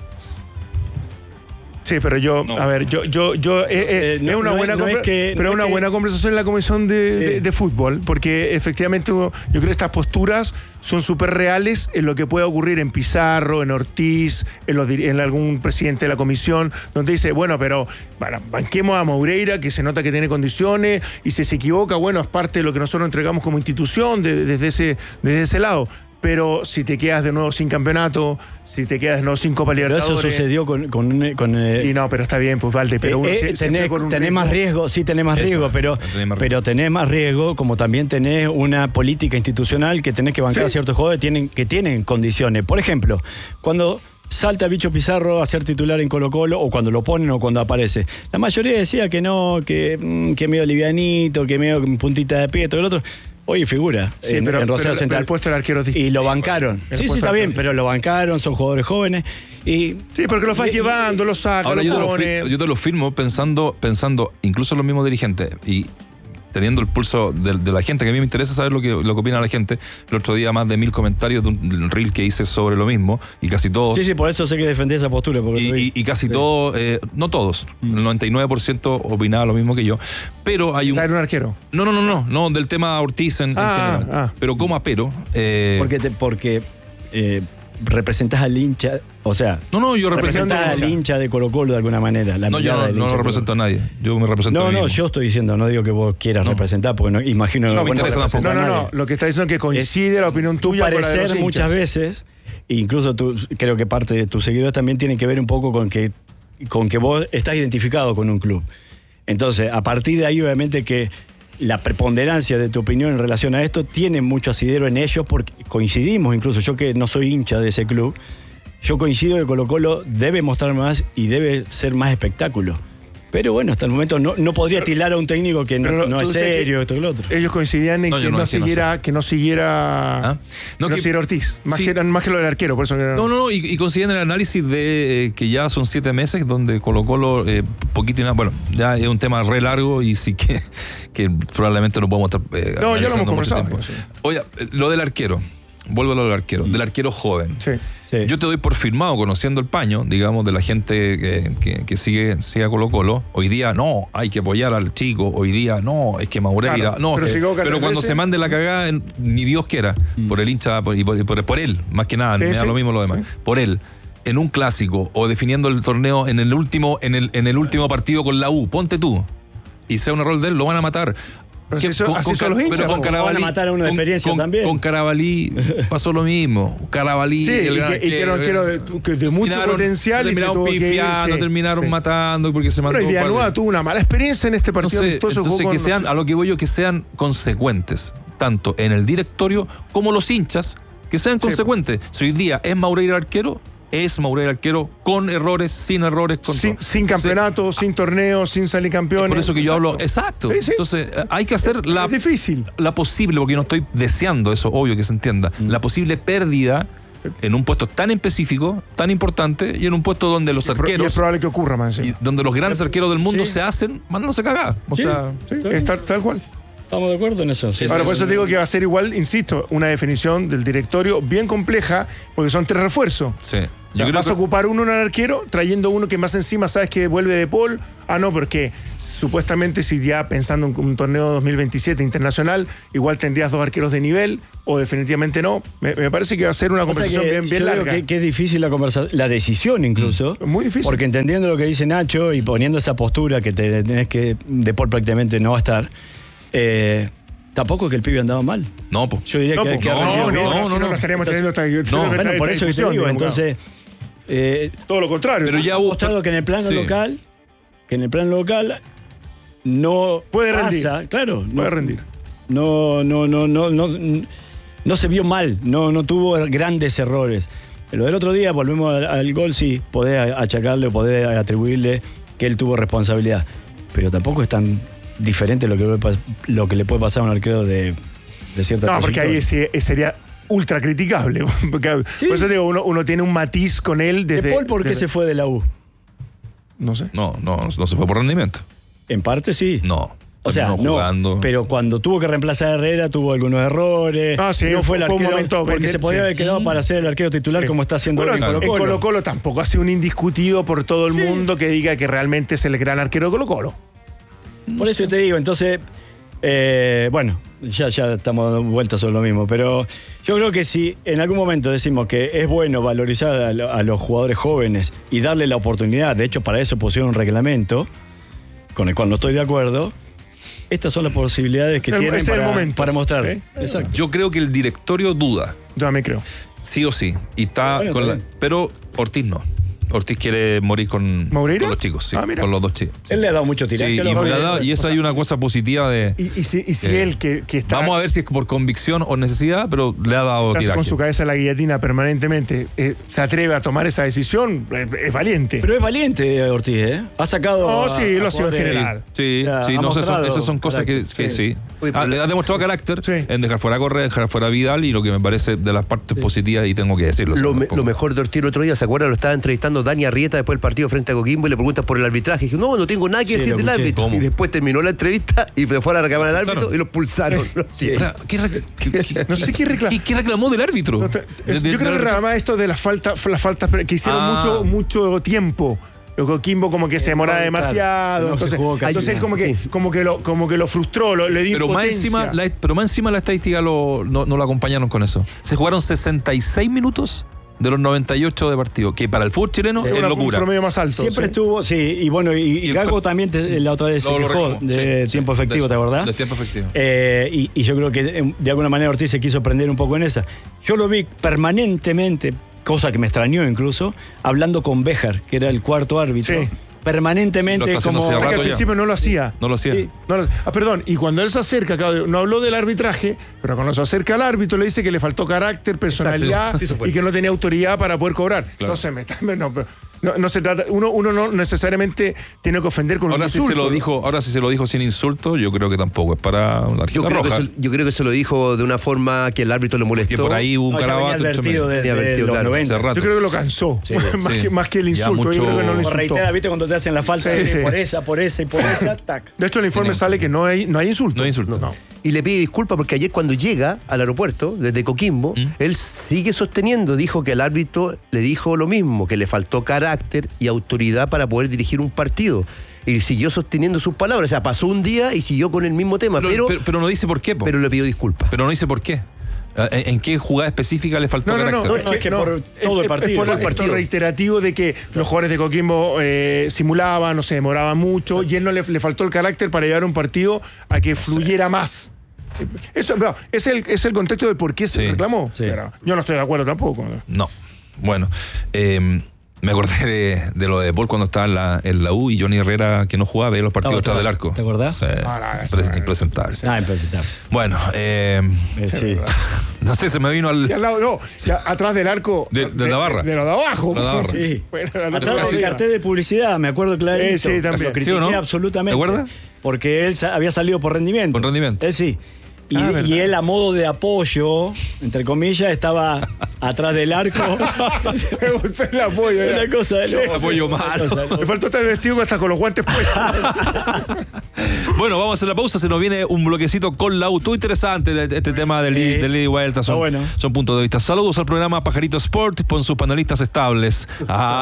H: Sí, pero yo,
G: No.
H: a ver, yo, yo, yo, eh, eh,
I: Eh, no-
H: es una
I: no
H: buena,
I: es- no es
H: conver-
I: que-
H: pero
I: no es
H: una
I: que-
H: buena conversación en la comisión de,
I: Sí.
H: de- de fútbol, porque efectivamente yo creo que estas posturas son súper reales en lo que puede ocurrir en Pizarro, en Ortiz, en, los, dir- en algún presidente de la comisión, donde dice, bueno, pero bueno, banquemos a Moreira, que se nota que tiene condiciones, y si se equivoca, bueno, es parte de lo que nosotros entregamos como institución de- desde, ese, desde ese lado. Pero si te quedas de nuevo sin campeonato, si te quedas de nuevo sin Copa
I: Pero
H: Libertadores.
I: eso sucedió con... con, con, eh,
H: Y no, pero está bien, pues Valde, pero uno
I: Eh, eh,
H: sie- siempre
I: tenés,
H: con un
I: tenés más riesgo, sí tenés más
G: Eso,
I: riesgo, pero
G: tenés más riesgo.
I: pero tenés más riesgo, como también tenés una política institucional que tenés que bancar
H: Sí.
I: a ciertos jugadores tienen, que tienen condiciones. Por ejemplo, cuando salta Bicho Pizarro a ser titular en Colo Colo, o cuando lo ponen o cuando aparece. La mayoría decía que no, que, mm, que medio livianito, que medio con puntita de pie, todo el otro. Hoy figura
H: Sí,
I: en,
H: pero,
I: en Rosario
H: pero-
I: Central.
H: pero el puesto del arquero es distinto.
I: Y lo bancaron.
H: el
I: Sí,
H: puesto
I: sí, está
H: del
I: bien,
H: arquero.
I: pero lo bancaron, son jugadores jóvenes. Y
H: Sí, porque los vas
I: y-
H: llevando, los sacas,
G: Ahora
H: los
G: yo te, lo
H: pones.
G: fir- yo te lo firmo pensando, pensando incluso en los mismos dirigentes. Y teniendo el pulso de, de la gente, que a mí me interesa saber lo que, lo que opina la gente. El otro día más de mil comentarios de un, de un reel que hice sobre lo mismo, y casi todos...
I: Sí, sí, por eso sé que defendí esa postura. Porque
G: y, y, y casi
I: sí.
G: todos, eh, no todos, mm. el noventa y nueve por ciento opinaba lo mismo que yo, pero hay un...
H: ¿Traer un arquero?
G: No, no, no, no, no, del tema Ortiz en,
H: ah,
G: en general.
H: Ah.
G: Pero como a pero... Eh,
I: porque te, porque eh, representás al hincha, o sea...
G: No, no, yo represento
I: al hincha de Colo-Colo de alguna manera. La
G: no, yo no, no represento a nadie, yo me represento
I: no,
G: a mí
I: No, no,
G: mismo.
I: yo estoy diciendo, no digo que vos quieras no. representar, porque no, imagino
G: no,
I: que
G: no me interesa tampoco.
H: No, no, no, lo que está diciendo es que coincide es, la opinión tuya
I: tu parecer
H: con la de los
I: muchas veces, incluso tú, creo que parte de tus seguidores también tiene que ver un poco con que, con que vos estás identificado con un club. Entonces, a partir de ahí, obviamente que la preponderancia de tu opinión en relación a esto tiene mucho asidero en ellos, porque coincidimos, incluso yo que no soy hincha de ese club, yo coincido que Colo-Colo debe mostrar más y debe ser más espectáculo. Pero bueno, hasta el momento no, no podría tirar a un técnico que no, no es serio, esto que lo otro.
H: Ellos coincidían en no, que, no no siguiera, no que no siguiera, ¿Ah? no, que no siguiera Ortiz, más, sí. que, más que lo del arquero, por eso que
G: no, no, no, y, y coinciden en el análisis de eh, que ya son siete meses donde Colo-Colo, eh, poquito y nada, bueno, ya es un tema re largo y sí que, que probablemente no podemos estar eh,
H: no, ya lo hemos conversado.
G: Sí. Oye, lo del arquero, vuelvo a lo del arquero, mm. del arquero joven.
H: Sí.
G: Sí. Yo te doy por firmado, conociendo el paño, digamos, de la gente que, que, que sigue, sigue a Colo-Colo. Hoy día no, hay que apoyar al chico. Hoy día no, es que Maureira. Claro, no, pero, que, si pero cuando se mande la cagada, ni Dios quiera, mm. por el hincha por, y por, por, por él, más que nada, sí, me da sí. lo mismo lo demás. Sí. Por él, en un clásico o definiendo el torneo en el último, en el, en el último partido con la U, ponte tú, y sea un error de él, lo van a matar.
H: Pero, si son, con, con, con, los hinchas,
G: pero con Carabalí,
I: van a matar a una experiencia
G: con,
I: también.
G: Con Carabalí pasó lo mismo. Carabalí,
H: sí,
G: el
H: y,
G: gran,
H: que, y que no quiero de, que de mucho terminaron, potencial
G: terminaron
H: y se
G: pifiando,
H: sí,
G: terminaron
H: sí.
G: matando porque se mandó.
H: Pero Villanueva tuvo una mala experiencia en este partido.
G: Entonces,
H: entonces,
G: entonces
H: con,
G: que sean,
H: no sé.
G: a lo que voy yo, que sean consecuentes, tanto en el directorio como los hinchas, que sean sí. consecuentes. Si hoy día es Maureira arquero, es Maureira arquero con errores, sin errores, con
H: sin, sin campeonato, sí. sin torneo, sin salir campeones.
G: Por eso que yo
H: exacto.
G: hablo, exacto.
H: Sí, sí.
G: Entonces hay que hacer
H: es,
G: la,
H: es difícil.
G: la posible, porque no estoy deseando eso, obvio que se entienda, mm. la posible pérdida en un puesto tan específico, tan importante, y en un puesto donde los
H: y
G: arqueros...
H: Y es probable que ocurra más
G: y donde los grandes arqueros del mundo
H: sí.
G: se hacen, mandándose cagada. O
H: sí,
G: sea,
H: sí, es tal, tal cual.
I: Estamos de acuerdo en eso. Sí,
H: Ahora,
I: sí,
H: por eso
I: sí.
H: te digo que va a ser igual, insisto, una definición del directorio bien compleja, porque son tres refuerzos.
G: Sí.
H: O sea, vas que... a ocupar uno en el arquero, trayendo uno que más encima sabes que vuelve de Paul. Ah, no, porque supuestamente si ya pensando en un torneo dos mil veintisiete internacional, igual tendrías dos arqueros de nivel, o definitivamente no. Me, me parece que va a ser una conversación
I: que
H: bien, bien
I: yo
H: larga.
I: Creo que, que es difícil la conversación, la decisión incluso.
H: Mm, muy difícil.
I: Porque entendiendo lo que dice Nacho y poniendo esa postura que te tenés que, de Paul prácticamente no va a estar, eh, tampoco es que el pibe andaba mal.
G: No, pues.
I: Yo diría
H: no,
I: que,
H: po,
I: que
H: no, no, no,
G: no,
H: no, no, no estaríamos teniendo esta,
I: no, bueno,
H: esta,
I: por eso que te digo,
H: digamos,
I: entonces eh,
H: todo lo contrario.
G: Pero
H: ¿no?
G: ya
I: ha mostrado que en el plano
G: sí.
I: local, que en el plano local no
H: puede
I: pasa,
H: rendir.
I: claro,
H: puede
I: no,
H: rendir.
I: No, no, no, no, no, no se vio mal, no, no tuvo grandes errores. Lo del otro día, volvemos al, al gol, sí, podés achacarle, podés atribuirle que él tuvo responsabilidad, pero tampoco es tan diferente lo que, lo que le puede pasar a un arquero de, de cierta
H: No, porque ahí ese, sería ultra criticable. Porque, sí. Por eso digo, uno, uno tiene un matiz con él desde...
I: ¿De Paul por qué
H: desde...
I: se fue de la U?
H: No sé.
G: No, no, no se fue por rendimiento.
I: En parte sí.
G: No.
I: O sea, no,
G: jugando.
I: Pero cuando tuvo que reemplazar a Herrera tuvo algunos errores.
H: Ah, sí,
I: no fue el
H: fue
I: arquero,
H: un momento
I: porque
H: vender,
I: se podría
H: sí.
I: haber quedado
H: mm.
I: para ser el arquero titular, sí. como está haciendo
H: bueno,
I: en Colo-Colo.
H: En Colo-Colo tampoco ha sido un indiscutido por todo el sí. mundo que diga que realmente es el gran arquero de Colo-Colo.
I: Por eso te digo, entonces, eh, bueno, ya, ya estamos dando vueltas sobre lo mismo, pero yo creo que si en algún momento decimos que es bueno valorizar a, lo, a los jugadores jóvenes y darle la oportunidad, de hecho para eso pusieron un reglamento, con el cual no estoy de acuerdo, estas son las posibilidades que
H: el,
I: tienen para,
H: el momento.
I: para mostrar.
H: ¿Eh?
I: Exacto.
G: Yo creo que el directorio duda.
H: Yo también creo.
G: Sí o sí. Y está
I: bueno,
G: con la, pero Ortiz no. Ortiz quiere morir con, con los chicos, sí,
H: ah,
G: con los dos chicos. Sí.
I: Él le ha dado mucho tiraje.
G: Sí, y,
I: lo
G: dado, y eso hay una cosa positiva de...
H: Y, y si, y si
G: eh,
H: él que, que está...
G: Vamos a ver si es por convicción o necesidad, pero le ha dado tiraje.
H: Con su cabeza en la guillotina permanentemente, eh, se atreve a tomar esa decisión, eh, es valiente.
I: Pero es valiente Ortiz, ¿eh? Ha sacado...
H: Oh,
I: a,
H: sí, lo
I: a
H: ha sido en
I: jugadores,
H: general.
G: Sí,
I: o sea,
G: sí, no sé, son, esas son cosas que, que sí.
I: sí.
J: Oye,
G: ha,
J: pero-
G: ha demostrado carácter
H: Sí.
G: en dejar fuera a Correa, dejar fuera a Vidal, y lo que me parece de las partes positivas, y tengo que decirlo.
J: Lo, me-
G: tampoco.
J: lo mejor de Ortiz el otro día, ¿se acuerdan? Lo estaba entrevistando Dani Arrieta después del partido frente a Coquimbo y le preguntas por el arbitraje. Y dijo, no, no tengo nada que
I: Sí,
J: decir
I: lo
J: del
I: escuché.
J: árbitro.
G: ¿Cómo?
J: Y después terminó la entrevista y se fue a la recámara del
G: ¿Pulsaron?
J: árbitro y los pulsaron.
G: Sí. Ahora, ¿qué, rec- qué- qué-
H: No sé qué reclamó.
G: ¿Qué, qué reclamó del árbitro?
H: No te- es-
G: De- de-
H: yo creo
G: de-
H: que reclamaba esto de las faltas, las faltas que hicieron
G: Ah.
H: mucho, mucho tiempo. Lo Coquimbo como que se demoraba
I: no,
H: demasiado.
I: claro, no se
H: entonces,
I: jugó casi
H: entonces él
I: nada.
H: como que,
J: Sí.
H: como que lo, como que lo frustró, lo, le dio
G: Pero más,
H: impotencia.
G: encima, la, pero más encima la estadística lo, no, no lo acompañaron con eso. Se jugaron sesenta y seis minutos de los noventa y ocho de partido, que para el fútbol chileno
H: Es
G: es
H: una-
G: locura.
H: un promedio más alto.
I: Siempre
H: sí.
I: estuvo, sí, y bueno, y, y
G: Y el-
I: Gago también te- la otra vez se
G: Lo- lo
I: quejó
G: reclamó,
I: de
G: sí,
I: tiempo
G: sí,
I: efectivo,
G: de
I: ¿te
G: eso,
I: acordás?
G: de tiempo efectivo.
I: Eh, y, y yo creo que eh, de alguna manera Ortiz se quiso prender un poco en esa. Yo lo vi permanentemente, cosa que me extrañó incluso, hablando con Béjar, que era el cuarto árbitro.
H: Sí.
I: Permanentemente
G: Lo está haciendo
I: como...
G: hace
H: O sea que
G: rato
H: al
G: ya.
H: principio no lo hacía.
G: No lo hacía.
I: Sí.
H: No lo- ah, perdón, y cuando él se acerca, Claudio, no habló del arbitraje, pero cuando se acerca al árbitro le dice que le faltó carácter, personalidad
J: Sí, eso fue.
H: y que no tenía autoridad para poder cobrar.
G: Claro.
H: Entonces, me, está- no, pero no, no se trata, uno, uno no necesariamente tiene que ofender con
G: Ahora
H: un
G: sí
H: insulto.
G: se lo dijo, ahora sí se lo dijo sin insulto, yo creo que tampoco es para la
J: Yo
G: tarjeta
J: creo, que
G: roja.
J: se, yo creo que se lo dijo de una forma que el árbitro le molestó.
G: Que por ahí hubo un
I: No, ya venía
G: garabato entre
I: advertido
G: medio.
I: desde
J: Venía advertido,
I: los
J: claro,
I: noventa.
G: hace rato.
H: Yo creo que lo cansó,
I: Sí,
H: más,
G: sí.
H: Que, más que el
G: Ya
H: insulto. Yo
G: mucho-
H: creo que no lo
I: Como
H: insultó.
I: reitera, ¿viste? Cuando te hacen la falta,
H: Sí,
I: eh,
H: sí.
I: por esa, por esa y por esa, tac.
H: De hecho, el informe
G: Tiene-
H: sale que no hay, no hay insulto.
G: No hay insulto.
H: No.
J: Y le pide disculpas porque ayer cuando llega al aeropuerto, desde Coquimbo,
G: ¿Mm?
J: él sigue sosteniendo, dijo que el árbitro le dijo lo mismo, que le faltó carácter y autoridad para poder dirigir un partido. Y siguió sosteniendo sus palabras. O sea, pasó un día y siguió con el mismo tema,
G: Pero,
J: pero,
G: pero, pero no dice por qué, po.
J: pero le pidió disculpas.
G: Pero no dice por qué. ¿En, en qué jugada específica le faltó
H: No, no, no,
G: carácter?
I: No, es que por todo el
H: es-
I: partido.
H: Es por
J: Todo
H: el
J: el partido.
H: reiterativo de que los jugadores de Coquimbo eh, simulaban o se demoraban mucho y él no le, le faltó el carácter para llevar un partido a que fluyera más. Eso no, es, el, es el contexto de por qué se
G: Sí.
H: reclamó.
I: Sí.
H: Pero yo no estoy de acuerdo tampoco.
G: No. Bueno, eh, me acordé de, de lo de Paul cuando estaba en la, en la U y Johnny Herrera, que no jugaba, veía los partidos
I: Estaba
G: detrás del
I: atrás.
G: arco.
I: ¿Te acordás?
G: Sí,
H: Ah, no,
G: impres-
H: eso-
G: impresentable.
I: Ah, impresentable.
G: Bueno, eh,
I: Eh, sí.
G: no sé, se me vino al...
H: Y al lado, no, ya atrás del arco.
G: De- de la barra.
H: De, lo de abajo.
G: De la barra.
I: Sí.
H: Bueno, al
I: Atrás
H: otro
I: del
H: día.
I: cartel de publicidad, me acuerdo clarito.
H: Eh, sí, también.
I: Lo critiqué
G: ¿Sí o no?
I: absolutamente.
G: ¿Te acuerdas?
I: Porque él sa- había salido por rendimiento.
G: Por rendimiento.
I: Él sí. Y,
H: Ah, ¿verdad?
I: y él a modo de apoyo, entre comillas, estaba atrás del arco.
H: Me gustó el apoyo. ya.
I: Una cosa de
H: Sí,
I: loco.
H: sí.
G: apoyo
I: Una
G: malo.
I: cosa de loco.
H: Me faltó estar vestido hasta con los guantes puestos.
G: Bueno, vamos a hacer la pausa. Se nos viene un bloquecito con la U. Todo interesante de- de este tema del
I: Sí.
G: ida del ida y vuelta. Son,
I: Está bueno.
G: son puntos de vista. Saludos al programa Pajarito Sport con sus panelistas estables.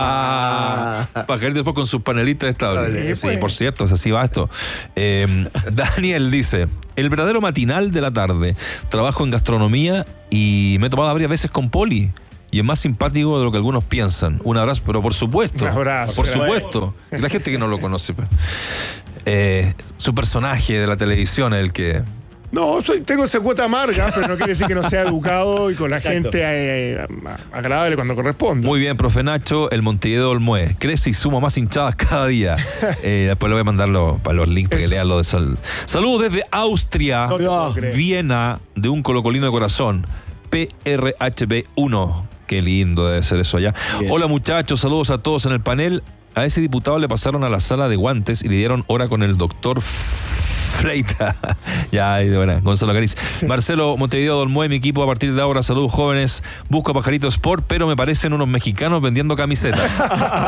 G: Ah, Pajarito Sport con sus panelistas estables.
H: Sí,
G: Sí, por cierto, así va esto. Eh, Daniel dice: el verdadero matinal de la tarde. Trabajo en gastronomía y me he tomado varias veces con Poli. Y es más simpático de lo que algunos piensan. Un abrazo, pero por supuesto.
H: Un abrazo.
G: Por supuesto. La gente que no lo conoce. pues. Eh, su personaje de la televisión es el que.
H: No, soy, tengo esa cuota amarga, pero no quiere decir que no sea educado y con la
I: Exacto.
H: gente eh, agradable cuando corresponde.
G: Muy bien, profe Nacho, el Montevideo Olmué. Crece y suma más hinchadas cada día. Eh, después le voy a mandar los, para los links para que
H: Eso.
G: lean lo de Sol. Saludos desde Austria,
H: No te puedo creer.
G: Viena, de un colocolino de corazón. P R H B uno. Qué lindo debe ser eso allá.
I: Bien.
G: Hola muchachos, saludos a todos en el panel. A ese diputado le pasaron a la sala de guantes y le dieron hora con el doctor Freita. Ya, ahí de buena, Gonzalo Cariz. Marcelo Montevideo Dolmue, mi equipo a partir de ahora. Saludos jóvenes. Busco a Pajarito Sport, pero me parecen unos mexicanos vendiendo camisetas.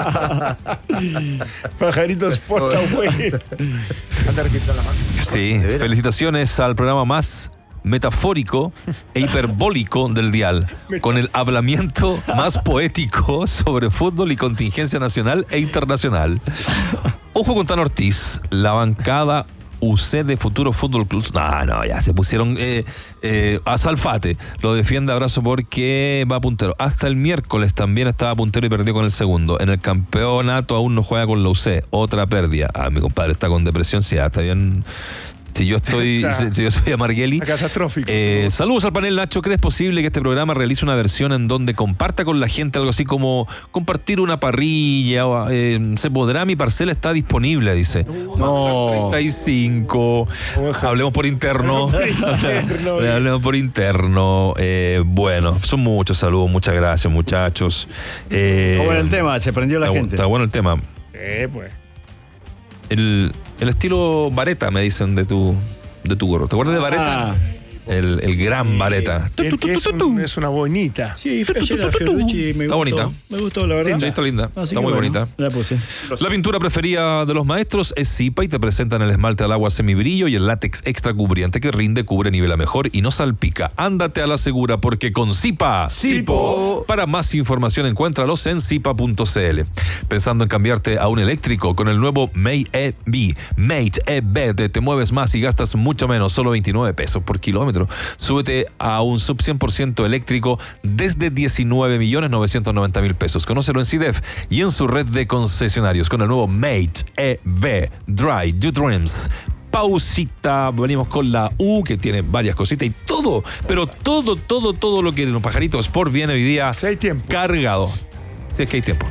H: Pajaritos porta bueno. Anda registrando la mano.
G: Sí, felicitaciones al programa más metafórico e hiperbólico del dial, con el hablamiento más poético sobre fútbol y contingencia nacional e internacional. Ojo con Tan Ortiz, la bancada U C de Futuro Fútbol Club. No, no, ya se pusieron eh, eh, a Salfate. Lo defiende abrazo porque va puntero. Hasta el miércoles también estaba puntero y perdió con el segundo. En el campeonato aún no juega con la U C. Otra pérdida. Ah, mi compadre está con depresión. Sí, ya está bien. Si yo estoy,
H: Está.
G: si, si yo soy Amargueli.
H: A catastrófico.
G: Eh, saludos al panel, Nacho. ¿Crees posible que este programa realice una versión en donde comparta con la gente algo así como compartir una parrilla? O, eh, ¿se podrá? Mi parcela está disponible, dice.
I: No.
G: treinta y cinco. Hablemos por interno.
H: interno.
G: Hablemos por interno. Eh, bueno, son muchos saludos. Muchas gracias, muchachos. Eh,
I: Está bueno el tema, se prendió la
G: está, bu-
I: gente.
G: está bueno el tema.
H: Eh, pues.
G: El, el estilo vareta, me dicen, de tu de tu gorro. ¿Te acuerdas de Vareta?
I: Ah.
G: El, el gran Vareta.
H: Es, que es, un- es una bonita.
I: Sí, fue ayer a Fiorucci, me
G: Está
I: gustó.
G: bonita.
I: Me gustó, la verdad.
G: Sí, está linda.
I: Así
G: Está
I: que
G: muy
I: bueno,
G: bonita.
I: La puse.
G: La pintura preferida de los maestros es Zipa y te presentan el esmalte al agua semibrillo y el látex extra cubriente que rinde, cubre, nivela mejor y no salpica. Ándate a la segura porque con Zipa.
J: Zipo.
G: Para más información encuéntralos en zipa punto c l. Pensando en cambiarte a un eléctrico con el nuevo Mate E V. Mate E V, te, te mueves más y gastas mucho menos, solo veintinueve pesos por kilómetro. Súbete a un sub cien por ciento eléctrico desde diecinueve millones novecientos noventa mil pesos. Conócelo en C I D E F y en su red de concesionarios con el nuevo Mate E V Dry Your Dreams. Pausita, venimos con la U que tiene varias cositas y todo, pero todo, todo, todo lo que en los pajaritos Sport viene hoy día
H: Si hay tiempo.
G: cargado. Si es que hay tiempo.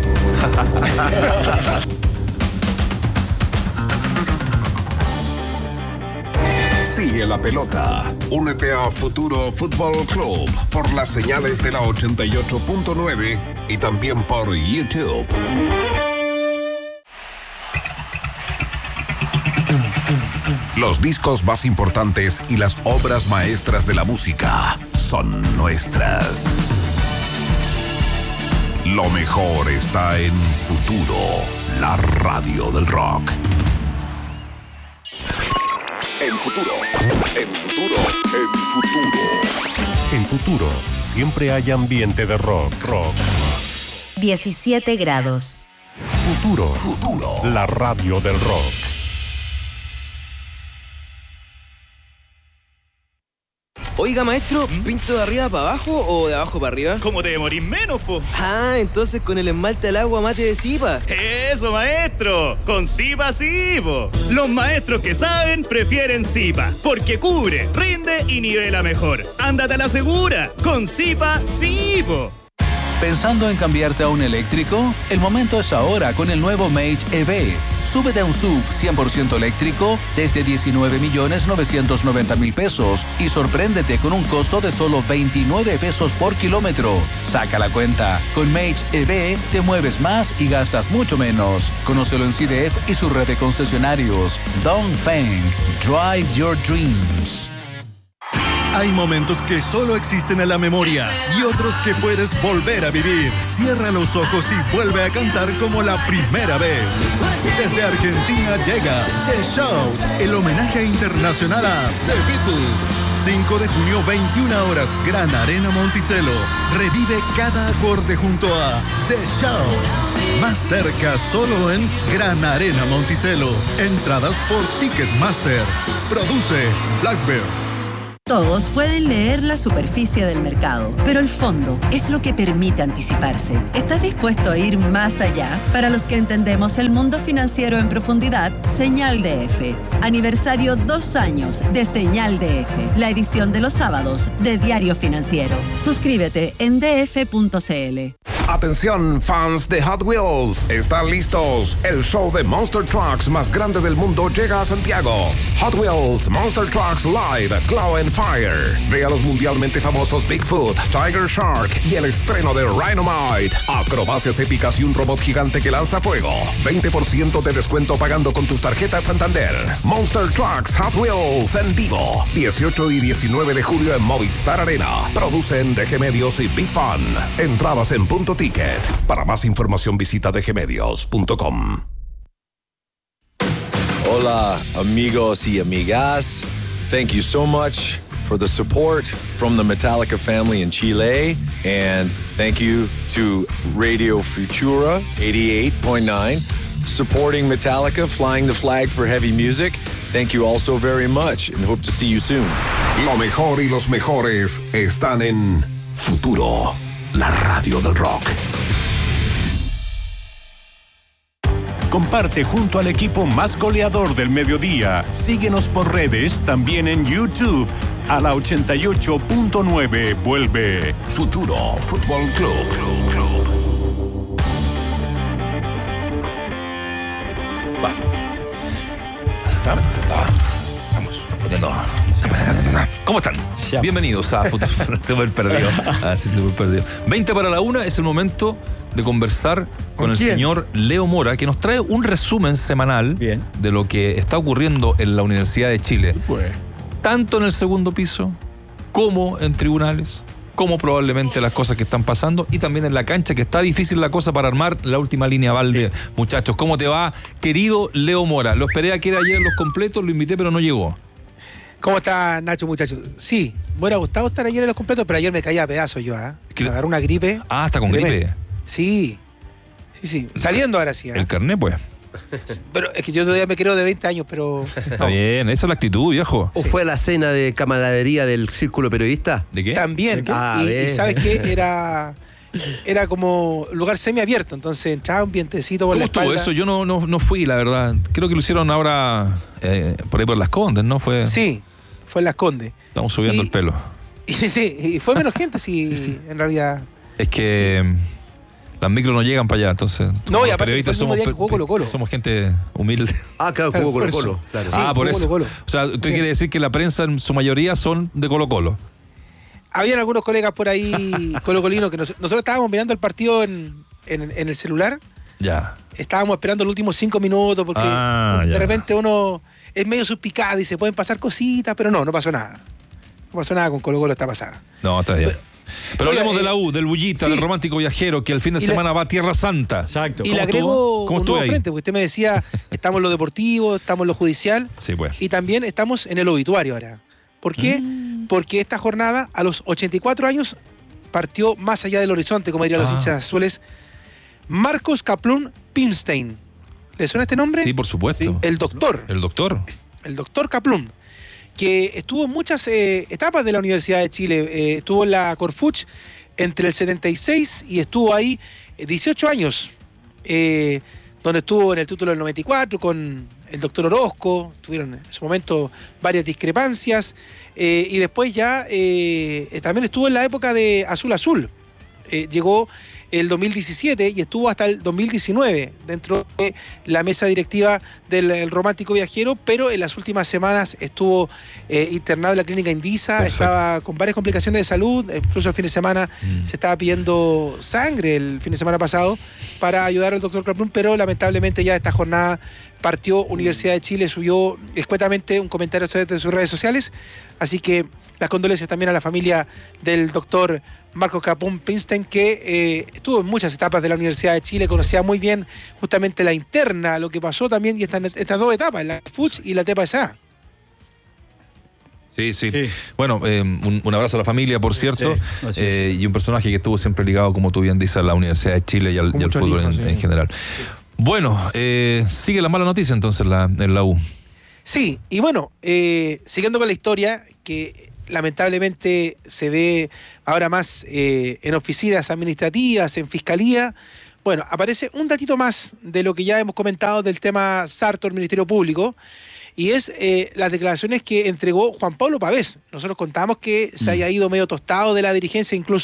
A: Sigue la pelota. Únete a Futuro Fútbol Club por las señales de la ochenta y ocho punto nueve y también por YouTube. Los discos más importantes y las obras maestras de la música son nuestras. Lo mejor está en Futuro, la radio del rock. En Futuro, en Futuro, en Futuro.
B: En Futuro, siempre hay ambiente de rock, rock.
K: diecisiete grados.
B: Futuro,
A: Futuro.
B: la radio del rock.
L: Oiga, maestro, ¿pinto de arriba para abajo o de abajo para arriba?
M: ¿Cómo te demorís menos, po?
L: Ah, entonces con el esmalte al agua mate de Zipa.
M: Eso, maestro. Con Zipa sí, po. Los maestros que saben prefieren Zipa, porque cubre, rinde y nivela mejor. Ándate a la segura. Con Zipa sí, po.
N: ¿Pensando en cambiarte a un eléctrico? El momento es ahora con el nuevo Mate E V. Súbete a un S U V cien por ciento eléctrico desde diecinueve millones novecientos noventa mil pesos y sorpréndete con un costo de solo veintinueve pesos por kilómetro. Saca la cuenta. Con Mate E V te mueves más y gastas mucho menos. Conócelo en C I D E F y su red de concesionarios. Dongfeng. Drive your dreams.
E: Hay momentos que solo existen en la memoria y otros que puedes volver a vivir. Cierra los ojos y vuelve a cantar como la primera vez. Desde Argentina llega The Shout, el homenaje internacional a The Beatles. cinco de junio, veintiuna horas, Gran Arena Monticello. Revive cada acorde junto a The Shout. Más cerca solo en Gran Arena Monticello. Entradas por Ticketmaster. Produce Blackbird.
O: Todos pueden leer la superficie del mercado, pero el fondo es lo que permite anticiparse. ¿Estás dispuesto a ir más allá? Para los que entendemos el mundo financiero en profundidad, Señal D F. Aniversario dos años de Señal D F, la edición de los sábados de Diario Financiero. Suscríbete en d f punto c l.
A: Atención, fans de Hot Wheels, están listos. El show de Monster Trucks más grande del mundo llega a Santiago. Hot Wheels Monster Trucks Live Claw and Fire. Ve a los mundialmente famosos Bigfoot, Tiger Shark y el estreno de Rhinomite. Acrobacias épicas y un robot gigante que lanza fuego. veinte por ciento de descuento pagando con tus tarjetas Santander. Monster Trucks Hot Wheels en vivo. dieciocho y diecinueve de julio en Movistar Arena. Producen D G Medios y Big Fun. Entradas en punto ticket. Para más información visita d g medios punto com.
P: Hola, amigos y amigas. Thank you so much for the support from the Metallica family in Chile. And thank you to Radio Futura eighty-eight point nine, supporting Metallica, flying the flag for heavy music. Thank you all so very much and hope to see you soon.
A: Lo mejor y los mejores están en Futuro, la radio del rock.
B: Comparte junto al equipo más goleador del mediodía. Síguenos por redes, también en YouTube. A la ochenta y ocho punto nueve vuelve
A: Futuro Fútbol Club.
G: Va. Vamos, poniendo. ¿Cómo están? Bienvenidos a Futuro. Se me perdido. Ah, sí, se me perdido. veinte para la una es el momento de conversar con el
H: quién?
G: señor Leo Mora, que nos trae un resumen semanal
I: Bien.
G: de lo que está ocurriendo en la Universidad de Chile,
H: Pues.
G: tanto en el segundo piso como en tribunales, como probablemente las cosas que están pasando, y también en la cancha, que está difícil la cosa para armar la última línea balde. Sí. Muchachos, ¿cómo te va, querido Leo Mora? Lo esperé aquí ayer en los completos, lo invité, pero no llegó.
Q: ¿Cómo está, Nacho, muchachos? Sí, me hubiera gustado estar ayer en los completos, pero ayer me caía a pedazos yo, ¿eh? Me agarró una gripe.
G: Ah, está con
Q: tremenda.
G: gripe.
Q: Sí, sí, sí. Saliendo ahora sí. ¿eh?
G: El carnet, pues.
Q: Pero es que yo todavía me creo de veinte años, pero...
G: Está bien, esa es la actitud, viejo.
J: ¿O sí. fue la cena de camaradería del Círculo Periodista?
G: ¿De qué?
Q: También.
J: ¿De qué? Ah,
Q: y,
J: bien.
Q: y ¿sabes qué? Era... Era como lugar semiabierto, entonces entraba un vientecito por
G: ¿Cómo
Q: la
G: estuvo
Q: espalda.
G: eso? Yo no, no, no fui, la verdad. Creo que lo hicieron ahora eh, por ahí por Las Condes, ¿no? Fue...
Q: Sí, fue en Las Condes.
G: Estamos subiendo
Q: y,
G: el pelo.
Q: Y, sí, y fue menos gente, sí, sí, en realidad.
G: Es que las micros no llegan para allá, entonces.
Q: No, y aparte
G: periodistas
Q: fue el mismo
G: somos,
Q: día que jugó Colo Colo.
G: somos gente humilde.
J: Ah, claro, jugó Colo Colo.
Q: Claro.
G: Ah,
Q: Sí,
G: por eso.
Q: Colo Colo.
G: O sea, usted quiere decir que la prensa en su mayoría son de Colo Colo.
Q: Habían algunos colegas por ahí colocolinos que nos, nosotros estábamos mirando el partido en, en, en el celular.
G: Ya.
Q: Estábamos esperando los últimos cinco minutos porque
G: Ah,
Q: de
G: ya.
Q: repente uno es medio suspicado y se pueden pasar cositas, pero no, no pasó nada. No pasó nada con Colo Colo esta pasada.
G: No, está bien. Pero
Q: Oiga,
G: hablemos
Q: eh,
G: de la U, del Bullita,
Q: sí.
G: del romántico viajero, que el fin de
Q: Y
G: semana
Q: la-
G: va a Tierra Santa.
I: Exacto.
Q: Y
G: ¿Cómo
Q: le agrego
G: estuvo? ¿Cómo
Q: un
G: estuvo
Q: nuevo
G: ahí?
Q: frente, porque usted me decía, estamos en lo deportivo, estamos en lo judicial
G: Sí, pues.
Q: y también estamos en el obituario ahora. ¿Por qué?
G: Mm.
Q: Porque esta jornada, a los ochenta y cuatro años, partió más allá del horizonte, como dirían los
G: Ah.
Q: hinchas azules, Marcos Kaplun Pimstein. ¿Le suena este nombre?
G: Sí, por supuesto.
Q: El doctor.
G: El doctor.
Q: El doctor Kaplun, que estuvo en muchas eh, etapas de la Universidad de Chile. Eh, estuvo en la Corfuch entre el setenta y seis y estuvo ahí eh, dieciocho años, eh, donde estuvo en el título del noventa y cuatro con el doctor Orozco. Tuvieron en su momento varias discrepancias. Eh, y después ya eh, también estuvo en la época de Azul Azul. Eh, llegó el dos mil diecisiete y estuvo hasta el dos mil diecinueve dentro de la mesa directiva del el Romántico Viajero, pero en las últimas semanas estuvo eh, internado en la clínica Indisa.
G: Perfecto.
Q: Estaba con varias complicaciones de salud, incluso el fin de semana
G: Mm.
Q: se estaba pidiendo sangre el fin de semana pasado para ayudar al doctor Kaplun, pero lamentablemente ya esta jornada partió. Universidad de Chile subió escuetamente un comentario a través de sus redes sociales, así que las condolencias también a la familia del doctor Marcos Kaplun Pimstein, que eh, estuvo en muchas etapas de la Universidad de Chile, conocía muy bien justamente la interna, lo que pasó también, y estas, estas dos etapas, la Fuch y la T P S A.
G: Sí, sí. Bueno, eh, un, un abrazo a la familia, por cierto,
I: Sí, así
G: eh, y un personaje que estuvo siempre ligado, como tú bien dices, a la Universidad de Chile y al,
H: Con
G: y al
H: mucho
G: fútbol
H: hijo,
G: en,
H: sí.
G: en general. Bueno, eh, sigue la mala noticia entonces la, en la U.
Q: Sí, y bueno, eh, siguiendo con la historia, que lamentablemente se ve ahora más eh, en oficinas administrativas, en fiscalía, bueno, aparece un datito más de lo que ya hemos comentado del tema Sartor, Ministerio Público, y es eh, las declaraciones que entregó Juan Pablo Pavés. Nosotros contamos que se haya ido medio tostado de la dirigencia, incluso